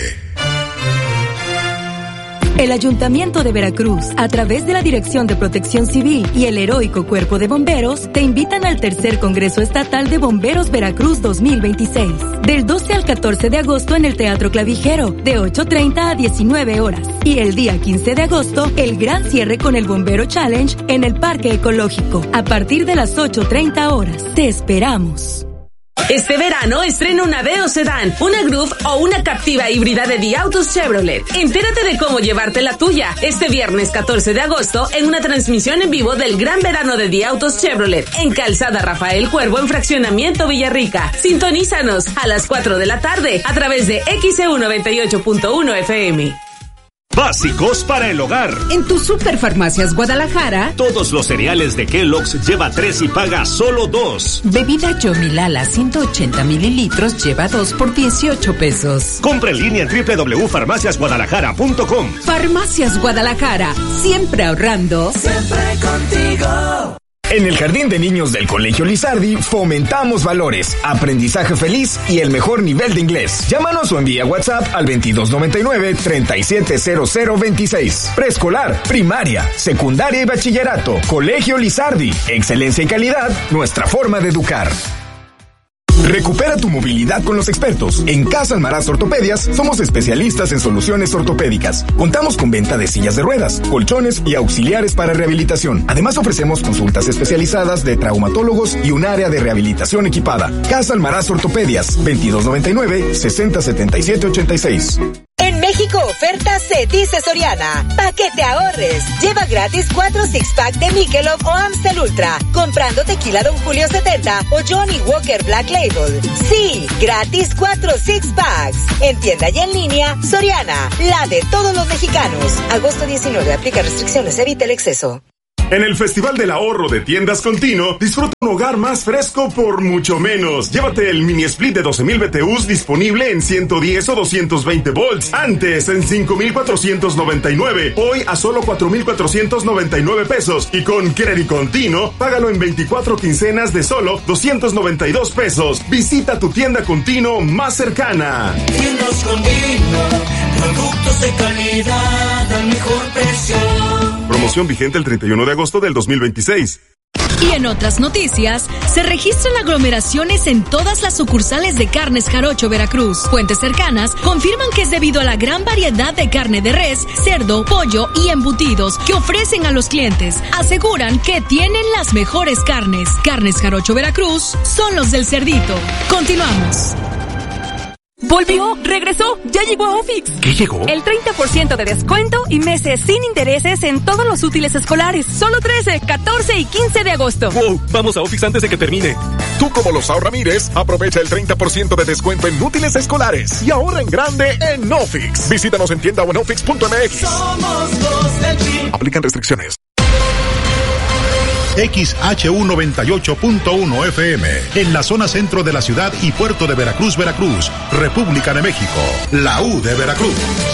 El Ayuntamiento de Veracruz, a través de la Dirección de Protección Civil y el Heroico Cuerpo de Bomberos, te invitan al tercer Congreso Estatal de Bomberos Veracruz dos mil veintiséis, del doce al catorce de agosto en el Teatro Clavijero, de ocho treinta a diecinueve horas. Y el día quince de agosto, el gran cierre con el Bombero Challenge en el Parque Ecológico, a partir de las ocho treinta horas. Te esperamos. Este verano estrena una Aveo Sedán, una Groove o una Captiva híbrida de Diautos Chevrolet. Entérate de cómo llevarte la tuya este viernes catorce de agosto en una transmisión en vivo del Gran Verano de Diautos Chevrolet en Calzada Rafael Cuervo en Fraccionamiento Villarrica. Sintonízanos a las cuatro de la tarde a través de X E U noventa y ocho punto uno F M. Básicos para el hogar. En tu Superfarmacias Guadalajara, todos los cereales de Kellogg's lleva tres y paga solo dos. Bebida Yomilala ciento ochenta mililitros lleva dos por dieciocho pesos. Compra en línea en doble u doble u doble u punto farmacias guadalajara punto com. Farmacias Guadalajara, siempre ahorrando. Siempre contigo. En el Jardín de Niños del Colegio Lizardi fomentamos valores, aprendizaje feliz y el mejor nivel de inglés. Llámanos o envía WhatsApp al veintidós noventa y nueve, treinta y siete cero cero veintiséis. Preescolar, primaria, secundaria y bachillerato. Colegio Lizardi. Excelencia y calidad, nuestra forma de educar. Recupera tu movilidad con los expertos. En Casa Almaraz Ortopedias somos especialistas en soluciones ortopédicas. Contamos con venta de sillas de ruedas, colchones y auxiliares para rehabilitación. Además ofrecemos consultas especializadas de traumatólogos y un área de rehabilitación equipada. Casa Almaraz Ortopedias, veintidós noventa y nueve, sesenta setenta y siete ochenta y seis. En México México oferta se dice Soriana. Pa' que te ahorres. Lleva gratis cuatro six pack de Michelob o Amstel Ultra. Comprando tequila Don Julio setenta o Johnny Walker Black Label. Sí, gratis cuatro six packs. En tienda y en línea, Soriana, la de todos los mexicanos. Agosto diecinueve, aplica restricciones, evita el exceso. En el Festival del Ahorro de Tiendas Continuo, disfruta un hogar más fresco por mucho menos. Llévate el mini split de doce mil B T Us disponible en ciento diez o doscientos veinte volts. Antes en cinco mil cuatrocientos noventa y nueve. Hoy a solo cuatro mil cuatrocientos noventa y nueve pesos. Y con Crédito Continuo, págalo en veinticuatro quincenas de solo doscientos noventa y dos pesos. Visita tu tienda Continuo más cercana. Tiendas Continuo, productos de calidad al mejor precio. Promoción vigente el treinta y uno de agosto del dos mil veintiséis. Y en otras noticias, se registran aglomeraciones en todas las sucursales de Carnes Jarocho Veracruz. Fuentes cercanas confirman que es debido a la gran variedad de carne de res, cerdo, pollo y embutidos que ofrecen a los clientes. Aseguran que tienen las mejores carnes. Carnes Jarocho Veracruz son los del cerdito. Continuamos. Volvió, regresó, ya llegó a Ofix. ¿Qué llegó? El treinta por ciento de descuento y meses sin intereses en todos los útiles escolares. Solo trece, catorce y quince de agosto. Wow, vamos a Ofix antes de que termine. Tú como los ahorramires, aprovecha el treinta por ciento de descuento en útiles escolares y ahorra en grande en Ofix. Visítanos en tienda o en ofix punto m x. Somos los del P. Aplican restricciones. X H U noventa y ocho punto uno F M, en la zona centro de la ciudad y puerto de Veracruz, Veracruz, República de México, la U de Veracruz.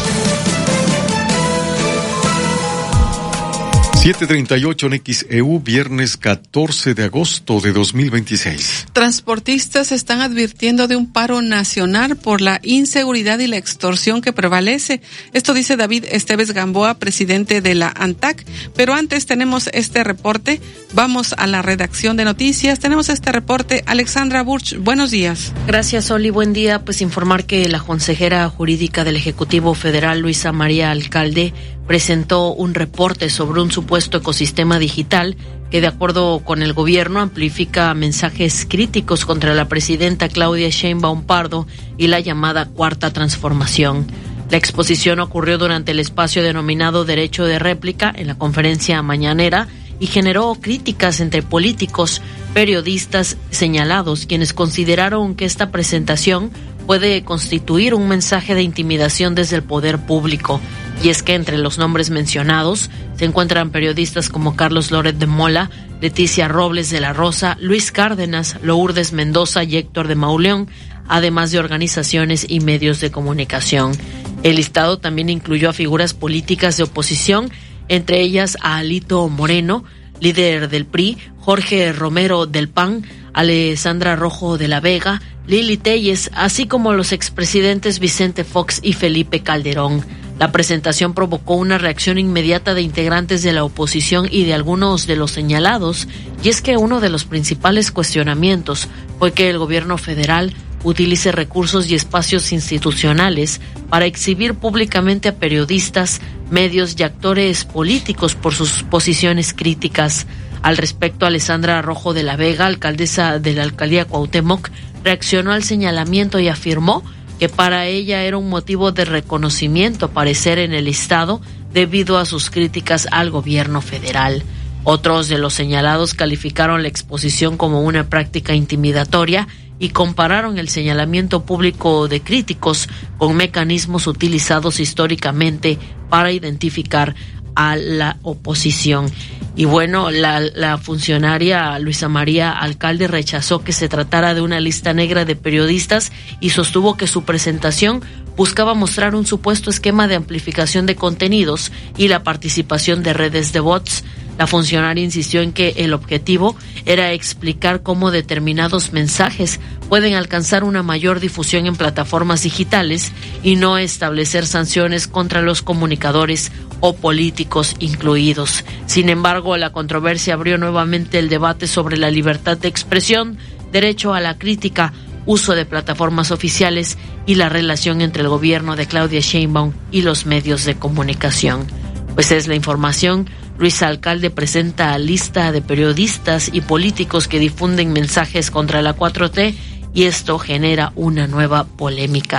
siete treinta y ocho en X E U, viernes catorce de agosto de dos mil veintiséis. Transportistas están advirtiendo de un paro nacional por la inseguridad y la extorsión que prevalece. Esto dice David Esteves Gamboa, presidente de la ANTAC. Pero antes tenemos este reporte. Vamos a la redacción de noticias. Tenemos este reporte. Alexandra Burch, buenos días. Gracias, Oli. Buen día. Pues informar que la consejera jurídica del Ejecutivo Federal, Luisa María Alcalde, presentó un reporte sobre un supuesto ecosistema digital que, de acuerdo con el gobierno, amplifica mensajes críticos contra la presidenta Claudia Sheinbaum Pardo y la llamada Cuarta Transformación. La exposición ocurrió durante el espacio denominado Derecho de Réplica en la conferencia mañanera y generó críticas entre políticos, periodistas señalados, quienes consideraron que esta presentación puede constituir un mensaje de intimidación desde el poder público. Y es que entre los nombres mencionados se encuentran periodistas como Carlos Loret de Mola, Leticia Robles de la Rosa, Luis Cárdenas, Lourdes Mendoza y Héctor de Mauleón, además de organizaciones y medios de comunicación. El listado también incluyó a figuras políticas de oposición, entre ellas a Alito Moreno, líder del P R I, Jorge Romero del P A N, Alessandra Rojo de la Vega, Lili Telles, así como los expresidentes Vicente Fox y Felipe Calderón. La presentación provocó una reacción inmediata de integrantes de la oposición y de algunos de los señalados, y es que uno de los principales cuestionamientos fue que el gobierno federal utilice recursos y espacios institucionales para exhibir públicamente a periodistas, medios y actores políticos por sus posiciones críticas. Al respecto, Alessandra Rojo de la Vega, alcaldesa de la alcaldía Cuauhtémoc, reaccionó al señalamiento y afirmó que para ella era un motivo de reconocimiento aparecer en el listado debido a sus críticas al gobierno federal. Otros de los señalados calificaron la exposición como una práctica intimidatoria y compararon el señalamiento público de críticos con mecanismos utilizados históricamente para identificar a la oposición. Y bueno, la, la funcionaria Luisa María Alcalde rechazó que se tratara de una lista negra de periodistas y sostuvo que su presentación buscaba mostrar un supuesto esquema de amplificación de contenidos y la participación de redes de bots. La funcionaria insistió en que el objetivo era explicar cómo determinados mensajes pueden alcanzar una mayor difusión en plataformas digitales y no establecer sanciones contra los comunicadores o políticos incluidos. Sin embargo, la controversia abrió nuevamente el debate sobre la libertad de expresión, derecho a la crítica, uso de plataformas oficiales y la relación entre el gobierno de Claudia Sheinbaum y los medios de comunicación. Pues es la información. Luis Alcalde presenta lista de periodistas y políticos que difunden mensajes contra la cuatro T y esto genera una nueva polémica.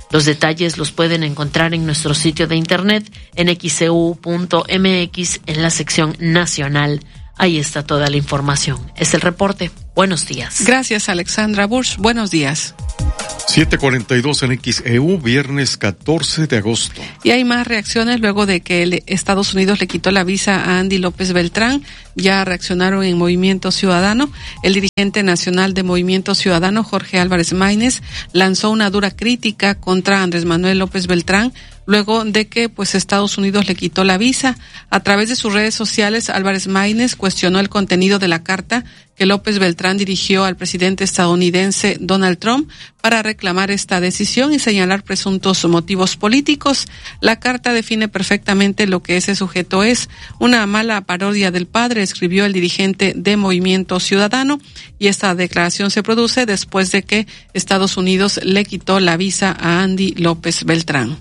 Los detalles los pueden encontrar en nuestro sitio de internet en x e u punto m x en la sección nacional. Ahí está toda la información. Es el reporte. Buenos días. Gracias, Alexandra Bush. Buenos días. siete cuarenta y dos en X E U, viernes catorce de agosto. Y hay más reacciones luego de que el Estados Unidos le quitó la visa a Andy López Beltrán. Ya reaccionaron en Movimiento Ciudadano. El dirigente nacional de Movimiento Ciudadano, Jorge Álvarez Maínez, lanzó una dura crítica contra Andrés Manuel López Beltrán luego de que pues Estados Unidos le quitó la visa. A través de sus redes sociales, Álvarez Maínez cuestionó el contenido de la carta que López Beltrán dirigió al presidente estadounidense Donald Trump para reclamar esta decisión y señalar presuntos motivos políticos. La carta define perfectamente lo que ese sujeto es, una mala parodia del padre, escribió el dirigente de Movimiento Ciudadano, y esta declaración se produce después de que Estados Unidos le quitó la visa a Andy López Beltrán.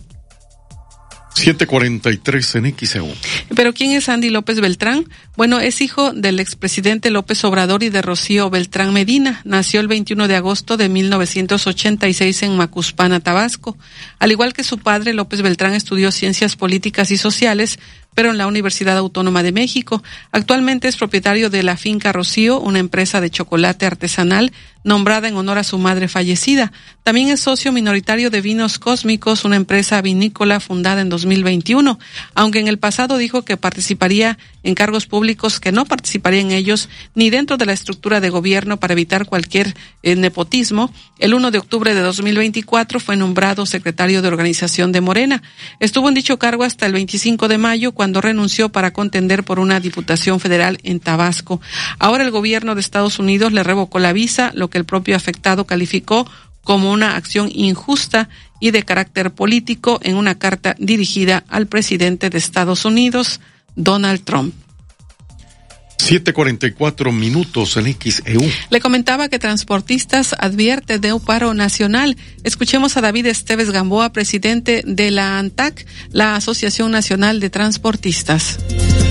siete cuarenta y tres en X E U. ¿Pero quién es Andy López Beltrán? Bueno, es hijo del expresidente López Obrador y de Rocío Beltrán Medina. Nació el veintiuno de agosto de mil novecientos ochenta y seis en Macuspana, Tabasco. Al igual que su padre, López Beltrán estudió ciencias políticas y sociales, pero en la Universidad Autónoma de México. Actualmente es propietario de la Finca Rocío, una empresa de chocolate artesanal nombrada en honor a su madre fallecida. También es socio minoritario de Vinos Cósmicos, una empresa vinícola fundada en dos mil veintiuno, aunque en el pasado dijo que participaría en cargos públicos, que no participaría en ellos ni dentro de la estructura de gobierno para evitar cualquier eh, nepotismo. El uno de octubre de dos mil veinticuatro fue nombrado secretario de organización de Morena. Estuvo en dicho cargo hasta el veinticinco de mayo, cuando renunció para contender por una diputación federal en Tabasco. Ahora el gobierno de Estados Unidos le revocó la visa, lo que el propio afectado calificó como una acción injusta y de carácter político en una carta dirigida al presidente de Estados Unidos, Donald Trump. siete cuarenta y cuatro minutos en X E U. Le comentaba que transportistas advierte de un paro nacional. Escuchemos a David Esteves Gamboa, presidente de la ANTAC, la Asociación Nacional de Transportistas.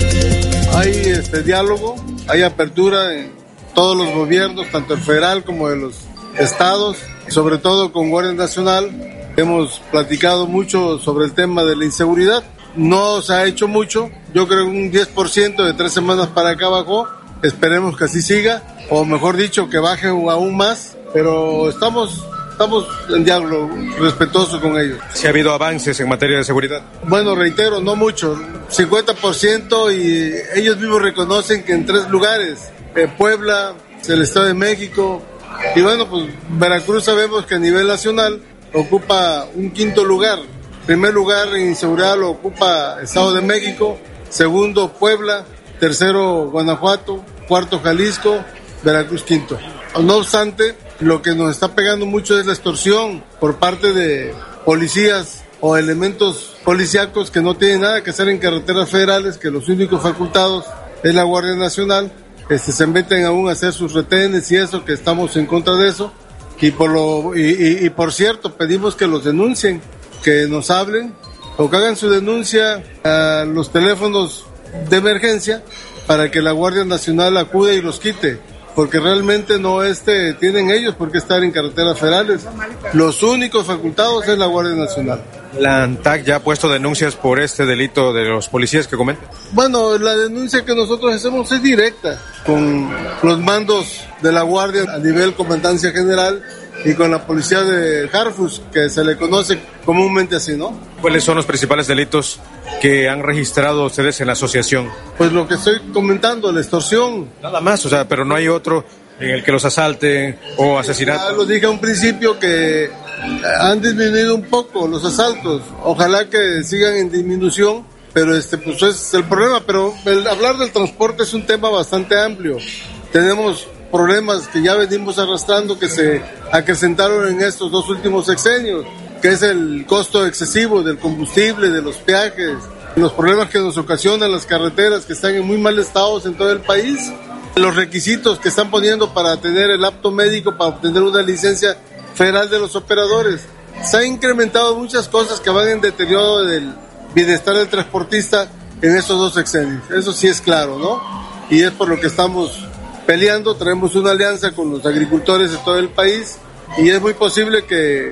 Hay este diálogo, hay apertura en todos los gobiernos, tanto el federal como de los estados, sobre todo con Guardia Nacional. Hemos platicado mucho sobre el tema de la inseguridad. No se ha hecho mucho, yo creo que un diez por ciento de tres semanas para acá bajó, esperemos que así siga, o mejor dicho, que baje aún más, pero estamos, estamos en diálogo respetuoso con ellos. ¿Si ha habido avances en materia de seguridad? Bueno, reitero, no mucho, cincuenta por ciento, y ellos mismos reconocen que en tres lugares, eh, Puebla, el Estado de México, y bueno, pues Veracruz sabemos que a nivel nacional ocupa un quinto lugar. Primer lugar en inseguridad lo ocupa Estado de México, segundo Puebla, tercero Guanajuato, cuarto Jalisco, Veracruz quinto. No obstante, lo que nos está pegando mucho es la extorsión por parte de policías o elementos policíacos que no tienen nada que hacer en carreteras federales, que los únicos facultados es la Guardia Nacional. Este, se meten aún a hacer sus retenes y eso, que estamos en contra de eso. Y por lo y, y, y por cierto, pedimos que los denuncien, que nos hablen o que hagan su denuncia a los teléfonos de emergencia para que la Guardia Nacional acude y los quite, porque realmente no este tienen ellos por qué estar en carreteras federales. Los únicos facultados es la Guardia Nacional. ¿La ANTAC ya ha puesto denuncias por este delito de los policías que comentan? Bueno, la denuncia que nosotros hacemos es directa con los mandos de la Guardia a nivel Comandancia General y con la policía de Harfus, que se le conoce comúnmente así, ¿no? ¿Cuáles son los principales delitos que han registrado ustedes en la asociación? Pues lo que estoy comentando, la extorsión. Nada más, o sea, pero no hay otro en el que los asalten o asesinatos. Ya lo dije a un principio que han disminuido un poco los asaltos. Ojalá que sigan en disminución, pero este pues es el problema. Pero el hablar del transporte es un tema bastante amplio. Tenemos problemas que ya venimos arrastrando, que se acrecentaron en estos dos últimos sexenios, que es el costo excesivo del combustible, de los peajes, los problemas que nos ocasionan las carreteras, que están en muy mal estado en todo el país, los requisitos que están poniendo para tener el apto médico, para obtener una licencia federal de los operadores. Se han incrementado muchas cosas que van en deterioro del bienestar del transportista en estos dos sexenios. Eso sí es claro, ¿no? Y es por lo que estamos peleando. Traemos una alianza con los agricultores de todo el país y es muy posible que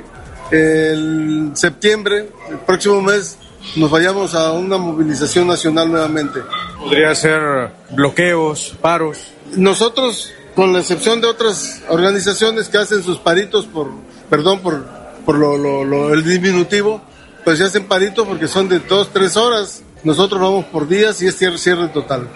el septiembre, el próximo mes, nos vayamos a una movilización nacional nuevamente. ¿Podría ser bloqueos, paros? Nosotros, con la excepción de otras organizaciones que hacen sus paritos por, perdón por, por lo, lo, lo, el diminutivo, pues se hacen paritos porque son de dos, tres horas. Nosotros vamos por días y es cierre, cierre total.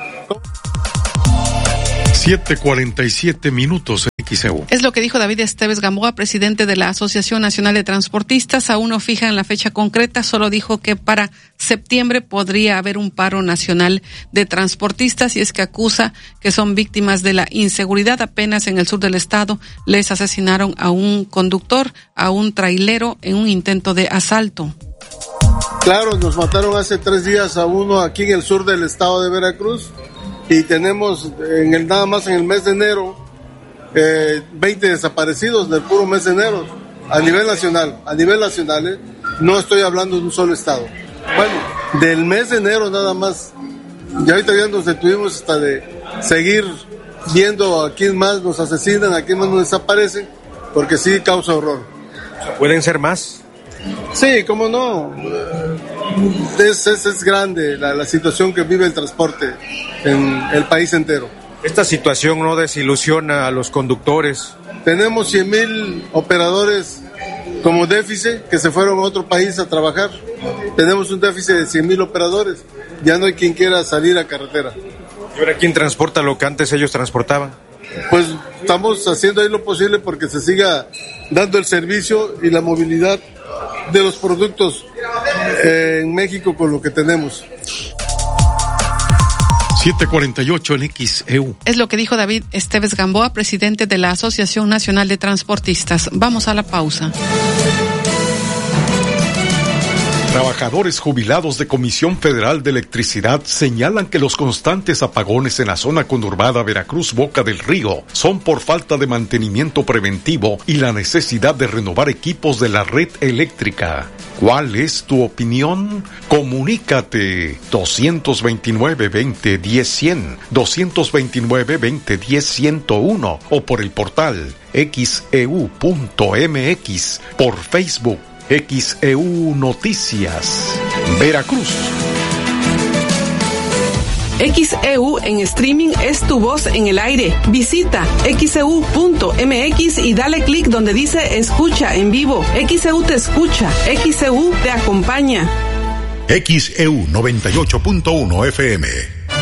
siete cuarenta y siete minutos en X E U. Es lo que dijo David Esteves Gamboa, presidente de la Asociación Nacional de Transportistas. Aún no fijan la fecha concreta, solo dijo que para septiembre podría haber un paro nacional de transportistas, y es que acusa que son víctimas de la inseguridad. Apenas en el sur del estado les asesinaron a un conductor, a un trailero, en un intento de asalto. Claro, nos mataron hace tres días a uno aquí en el sur del estado de Veracruz, y tenemos en el nada más en el mes de enero eh, veinte desaparecidos del puro mes de enero a nivel nacional, a nivel nacional, ¿eh? No estoy hablando de un solo estado. Bueno, del mes de enero nada más, y ahorita ya nos detuvimos hasta de seguir viendo a quién más nos asesinan, a quién más nos desaparecen, porque sí causa horror. ¿Pueden ser más? Sí, cómo no. Es, es, es grande la, la situación que vive el transporte en el país entero. ¿Esta situación no desilusiona a los conductores? Tenemos cien mil operadores como déficit que se fueron a otro país a trabajar. Tenemos un déficit de cien mil operadores. Ya no hay quien quiera salir a carretera. ¿Y ahora quién transporta lo que antes ellos transportaban? Pues estamos haciendo ahí lo posible porque se siga dando el servicio y la movilidad de los productos eh, en México con lo que tenemos. siete cuarenta y ocho en X E U. Es lo que dijo David Esteves Gamboa, presidente de la Asociación Nacional de Transportistas. Vamos a la pausa. Trabajadores jubilados de Comisión Federal de Electricidad señalan que los constantes apagones en la zona conurbada Veracruz-Boca del Río son por falta de mantenimiento preventivo y la necesidad de renovar equipos de la red eléctrica. ¿Cuál es tu opinión? Comunícate dos dos nueve, veinte, diez, cien, dos dos nueve, veinte, diez, ciento uno o por el portal X E U punto M X, por Facebook X E U Noticias, Veracruz. X E U en streaming es tu voz en el aire. Visita X E U punto M X y dale clic donde dice escucha en vivo. X E U te escucha, X E U te acompaña. X E U noventa y ocho punto uno F M.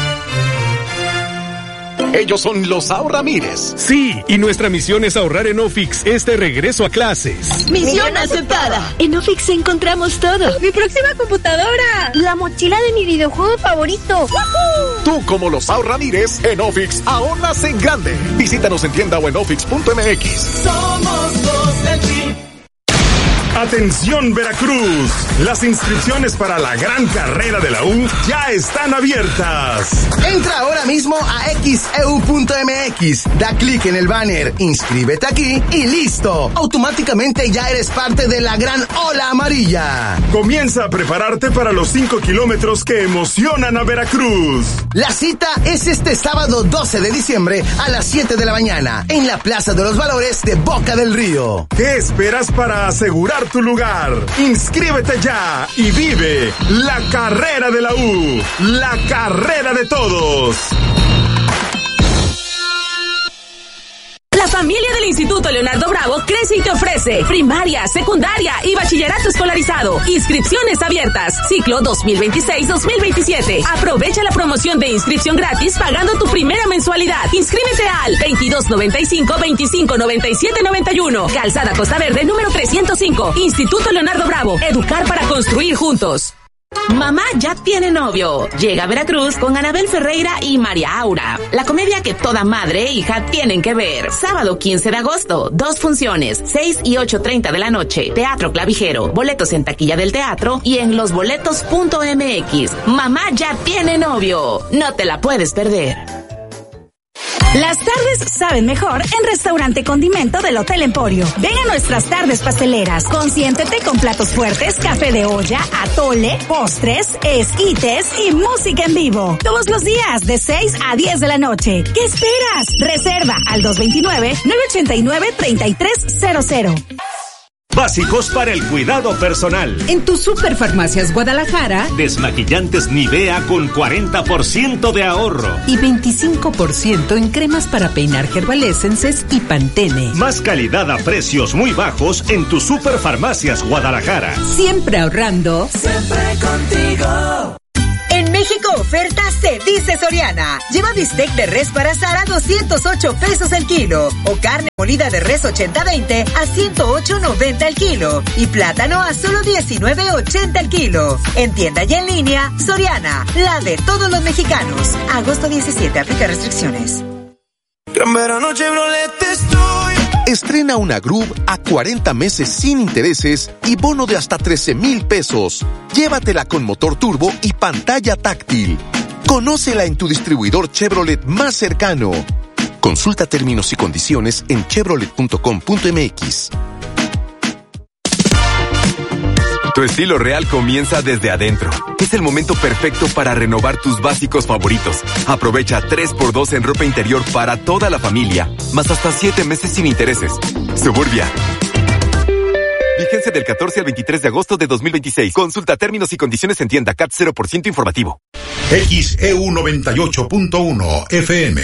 Ellos son los Ahorramires. Sí, y nuestra misión es ahorrar en Ofix este regreso a clases. Misión aceptada. En Ofix encontramos todo. Mi próxima computadora. La mochila de mi videojuego favorito. ¡Woohoo! Tú, como los Ahorramires, en Ofix ahorras en grande. Visítanos en tienda o en ofix punto M X. Somos los del Team. Atención Veracruz, las inscripciones para la gran carrera de la U ya están abiertas. Entra ahora mismo a X E U punto M X, da clic en el banner, inscríbete aquí y listo. Automáticamente ya eres parte de la gran ola amarilla. Comienza a prepararte para los cinco kilómetros que emocionan a Veracruz. La cita es este sábado doce de diciembre a las siete de la mañana en la Plaza de los Valores de Boca del Río. ¿Qué esperas para asegurar tu lugar? Inscríbete ya y vive la carrera de la U, la carrera de todos. La familia del Instituto Leonardo Bravo crece y te ofrece primaria, secundaria y bachillerato escolarizado. Inscripciones abiertas. Ciclo dos mil veintiséis dos mil veintisiete. Aprovecha la promoción de inscripción gratis pagando tu primera mensualidad. Inscríbete al veintidós noventa y cinco, veinticinco noventa y siete noventa y uno. Calzada Costa Verde número trescientos cinco. Instituto Leonardo Bravo. Educar para construir juntos. Mamá ya tiene novio. Llega a Veracruz con Anabel Ferreira y María Aura. La comedia que toda madre e hija tienen que ver. Sábado quince de agosto, dos funciones, seis y ocho treinta de la noche. Teatro Clavijero. Boletos en taquilla del teatro y en losboletos punto M X. Mamá ya tiene novio. No te la puedes perder. Las tardes saben mejor en Restaurante Condimento del Hotel Emporio. Ven a nuestras tardes pasteleras. Consiéntete con platos fuertes, café de olla, atole, postres, esquites y música en vivo. Todos los días de seis a diez de la noche. ¿Qué esperas? Reserva al dos dos nueve, nueve ocho nueve, tres tres cero cero. básicos para el cuidado personal. En tu Superfarmacias Guadalajara, desmaquillantes Nivea con cuarenta por ciento de ahorro. Y veinticinco por ciento en cremas para peinar Herbal Essences y Pantene. Más calidad a precios muy bajos en tu Superfarmacias Guadalajara. Siempre ahorrando. Siempre contigo. En México oferta se dice Soriana. Lleva bistec de res para asar a doscientos ocho pesos el kilo. O carne molida de res ochenta veinte a ciento ocho noventa el kilo. Y plátano a solo diecinueve ochenta el kilo. En tienda y en línea, Soriana, la de todos los mexicanos. Agosto diecisiete, aplica restricciones. Gran verano Chevrolet estoy. Estrena una Groove a cuarenta meses sin intereses y bono de hasta trece mil pesos. Llévatela con motor turbo y pantalla táctil. Conócela en tu distribuidor Chevrolet más cercano. Consulta términos y condiciones en chevrolet punto com punto m x. Tu estilo real comienza desde adentro. Es el momento perfecto para renovar tus básicos favoritos. Aprovecha tres por dos en ropa interior para toda la familia, más hasta siete meses sin intereses. Suburbia. Vigencia del catorce al veintitrés de agosto de dos mil veintiséis. Consulta términos y condiciones en tienda. C A T cero por ciento informativo. X E U noventa y ocho punto uno F M.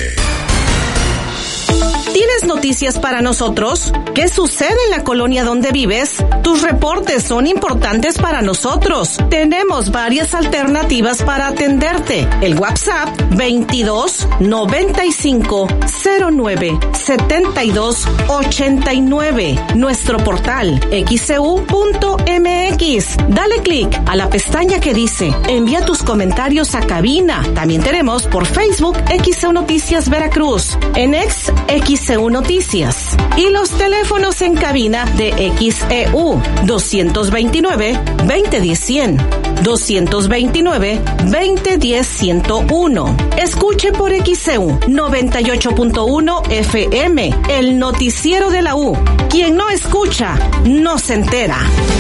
¿Tienes noticias para nosotros? ¿Qué sucede en la colonia donde vives? Tus reportes son importantes para nosotros. Tenemos varias alternativas para atenderte. El WhatsApp veintidós noventa y cinco cero nueve setenta y dos ochenta y nueve. Nuestro portal x e u punto m x. Dale clic a la pestaña que dice envía tus comentarios a cabina. También tenemos por Facebook X E U Noticias Veracruz. En X, X E U Noticias. Y los teléfonos en cabina de X E U doscientos veintinueve veinte diez cien, doscientos veintinueve veinte diez ciento uno. Escuche por X E U noventa y ocho punto uno F M, el noticiero de la U. Quien no escucha, no se entera.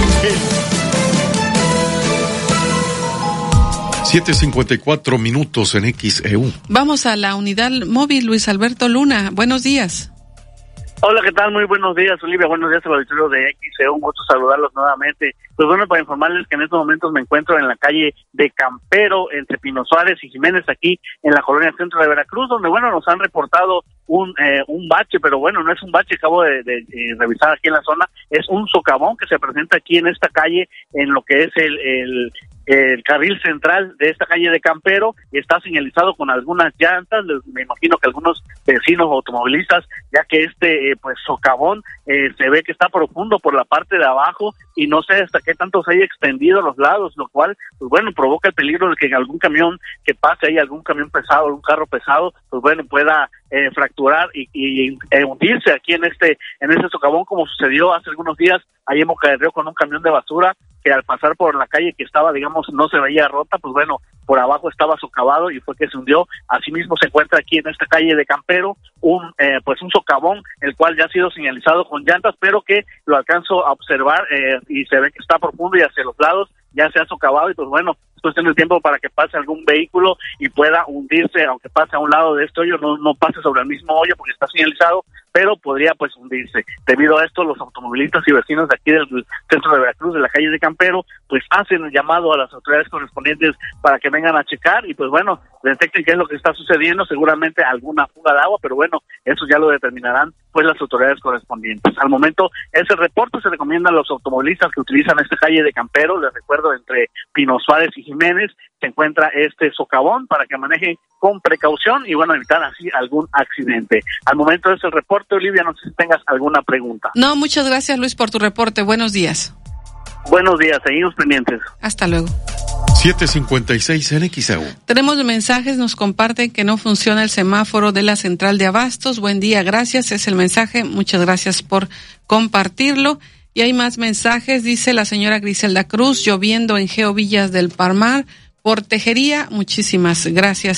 siete cincuenta y cuatro minutos en X E U. Vamos a la unidad móvil, Luis Alberto Luna. Buenos días. Hola, ¿qué tal? Muy buenos días, Olivia. Buenos días al auditorio de X E U. Un gusto saludarlos nuevamente. Pues bueno, para informarles que en estos momentos me encuentro en la calle de Campero, entre Pino Suárez y Jiménez, aquí en la colonia centro de Veracruz, donde, bueno, nos han reportado un eh, un bache, pero bueno, no es un bache, acabo de, de, de revisar aquí en la zona, es un socavón que se presenta aquí en esta calle, en lo que es el... el el carril central de esta calle de Campero, está señalizado con algunas llantas. Me imagino que algunos vecinos automovilistas, ya que este eh, pues socavón eh, se ve que está profundo por la parte de abajo y no sé hasta qué tanto se haya extendido a los lados, lo cual pues bueno, provoca el peligro de que en algún camión que pase ahí, algún camión pesado, algún carro pesado, pues bueno, pueda eh, fracturar y, y eh, hundirse aquí en este en este socavón, como sucedió hace algunos días ahí en Boca del Río con un camión de basura que al pasar por la calle que estaba, digamos, no se veía rota, pues bueno, por abajo estaba socavado y fue que se hundió. Asimismo se encuentra aquí en esta calle de Campero un eh, pues un socavón, el cual ya ha sido señalizado con llantas, pero que lo alcanzo a observar eh, y se ve que está profundo y hacia los lados ya se ha socavado y pues bueno, es cuestión de tiempo para que pase algún vehículo y pueda hundirse, aunque pase a un lado de este hoyo, no, no pase sobre el mismo hoyo porque está señalizado, pero podría pues hundirse. Debido a esto, los automovilistas y vecinos de aquí del centro de Veracruz, de la calle de Campero, pues hacen el llamado a las autoridades correspondientes para que vengan a checar y pues bueno, detecten qué es lo que está sucediendo, seguramente alguna fuga de agua, pero bueno, eso ya lo determinarán pues las autoridades correspondientes. Al momento, ese reporte se recomienda a los automovilistas que utilizan esta calle de Campero, les recuerdo, entre Pino Suárez y Jiménez, se encuentra este socavón para que manejen con precaución y bueno, evitar así algún accidente. Al momento es el reporte, Olivia, no sé si tengas alguna pregunta. No, muchas gracias, Luis, por tu reporte. Buenos días. Buenos días, seguimos pendientes. Hasta luego. siete cincuenta y seis en X E U. Tenemos mensajes, nos comparten que no funciona el semáforo de la central de abastos. Buen día, gracias, es el mensaje. Muchas gracias por compartirlo. Y hay más mensajes, dice la señora Griselda Cruz, lloviendo en Geo Villas del Palmar por Tejería. Muchísimas gracias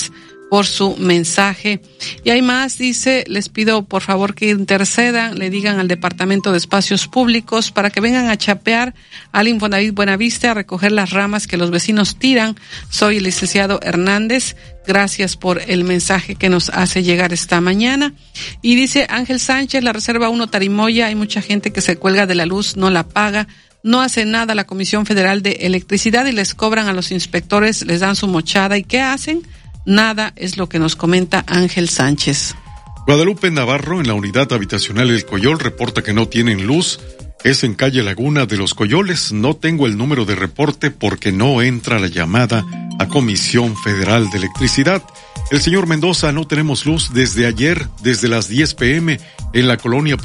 por su mensaje. Y hay más, dice, les pido por favor que intercedan, le digan al Departamento de Espacios Públicos para que vengan a chapear al Infonavit Buenavista a recoger las ramas que los vecinos tiran. Soy el licenciado Hernández. Gracias por el mensaje que nos hace llegar esta mañana. Y dice Ángel Sánchez, la Reserva uno Tarimoya, hay mucha gente que se cuelga de la luz, no la paga. No hace nada la Comisión Federal de Electricidad y les cobran a los inspectores, les dan su mochada. ¿Y qué hacen? Nada, es lo que nos comenta Ángel Sánchez. Guadalupe Navarro, en la unidad habitacional El Coyol, reporta que no tienen luz. Es en calle Laguna de los Coyoles. No tengo el número de reporte porque no entra la llamada a Comisión Federal de Electricidad. El señor Mendoza, no tenemos luz desde ayer, desde las diez p m en la colonia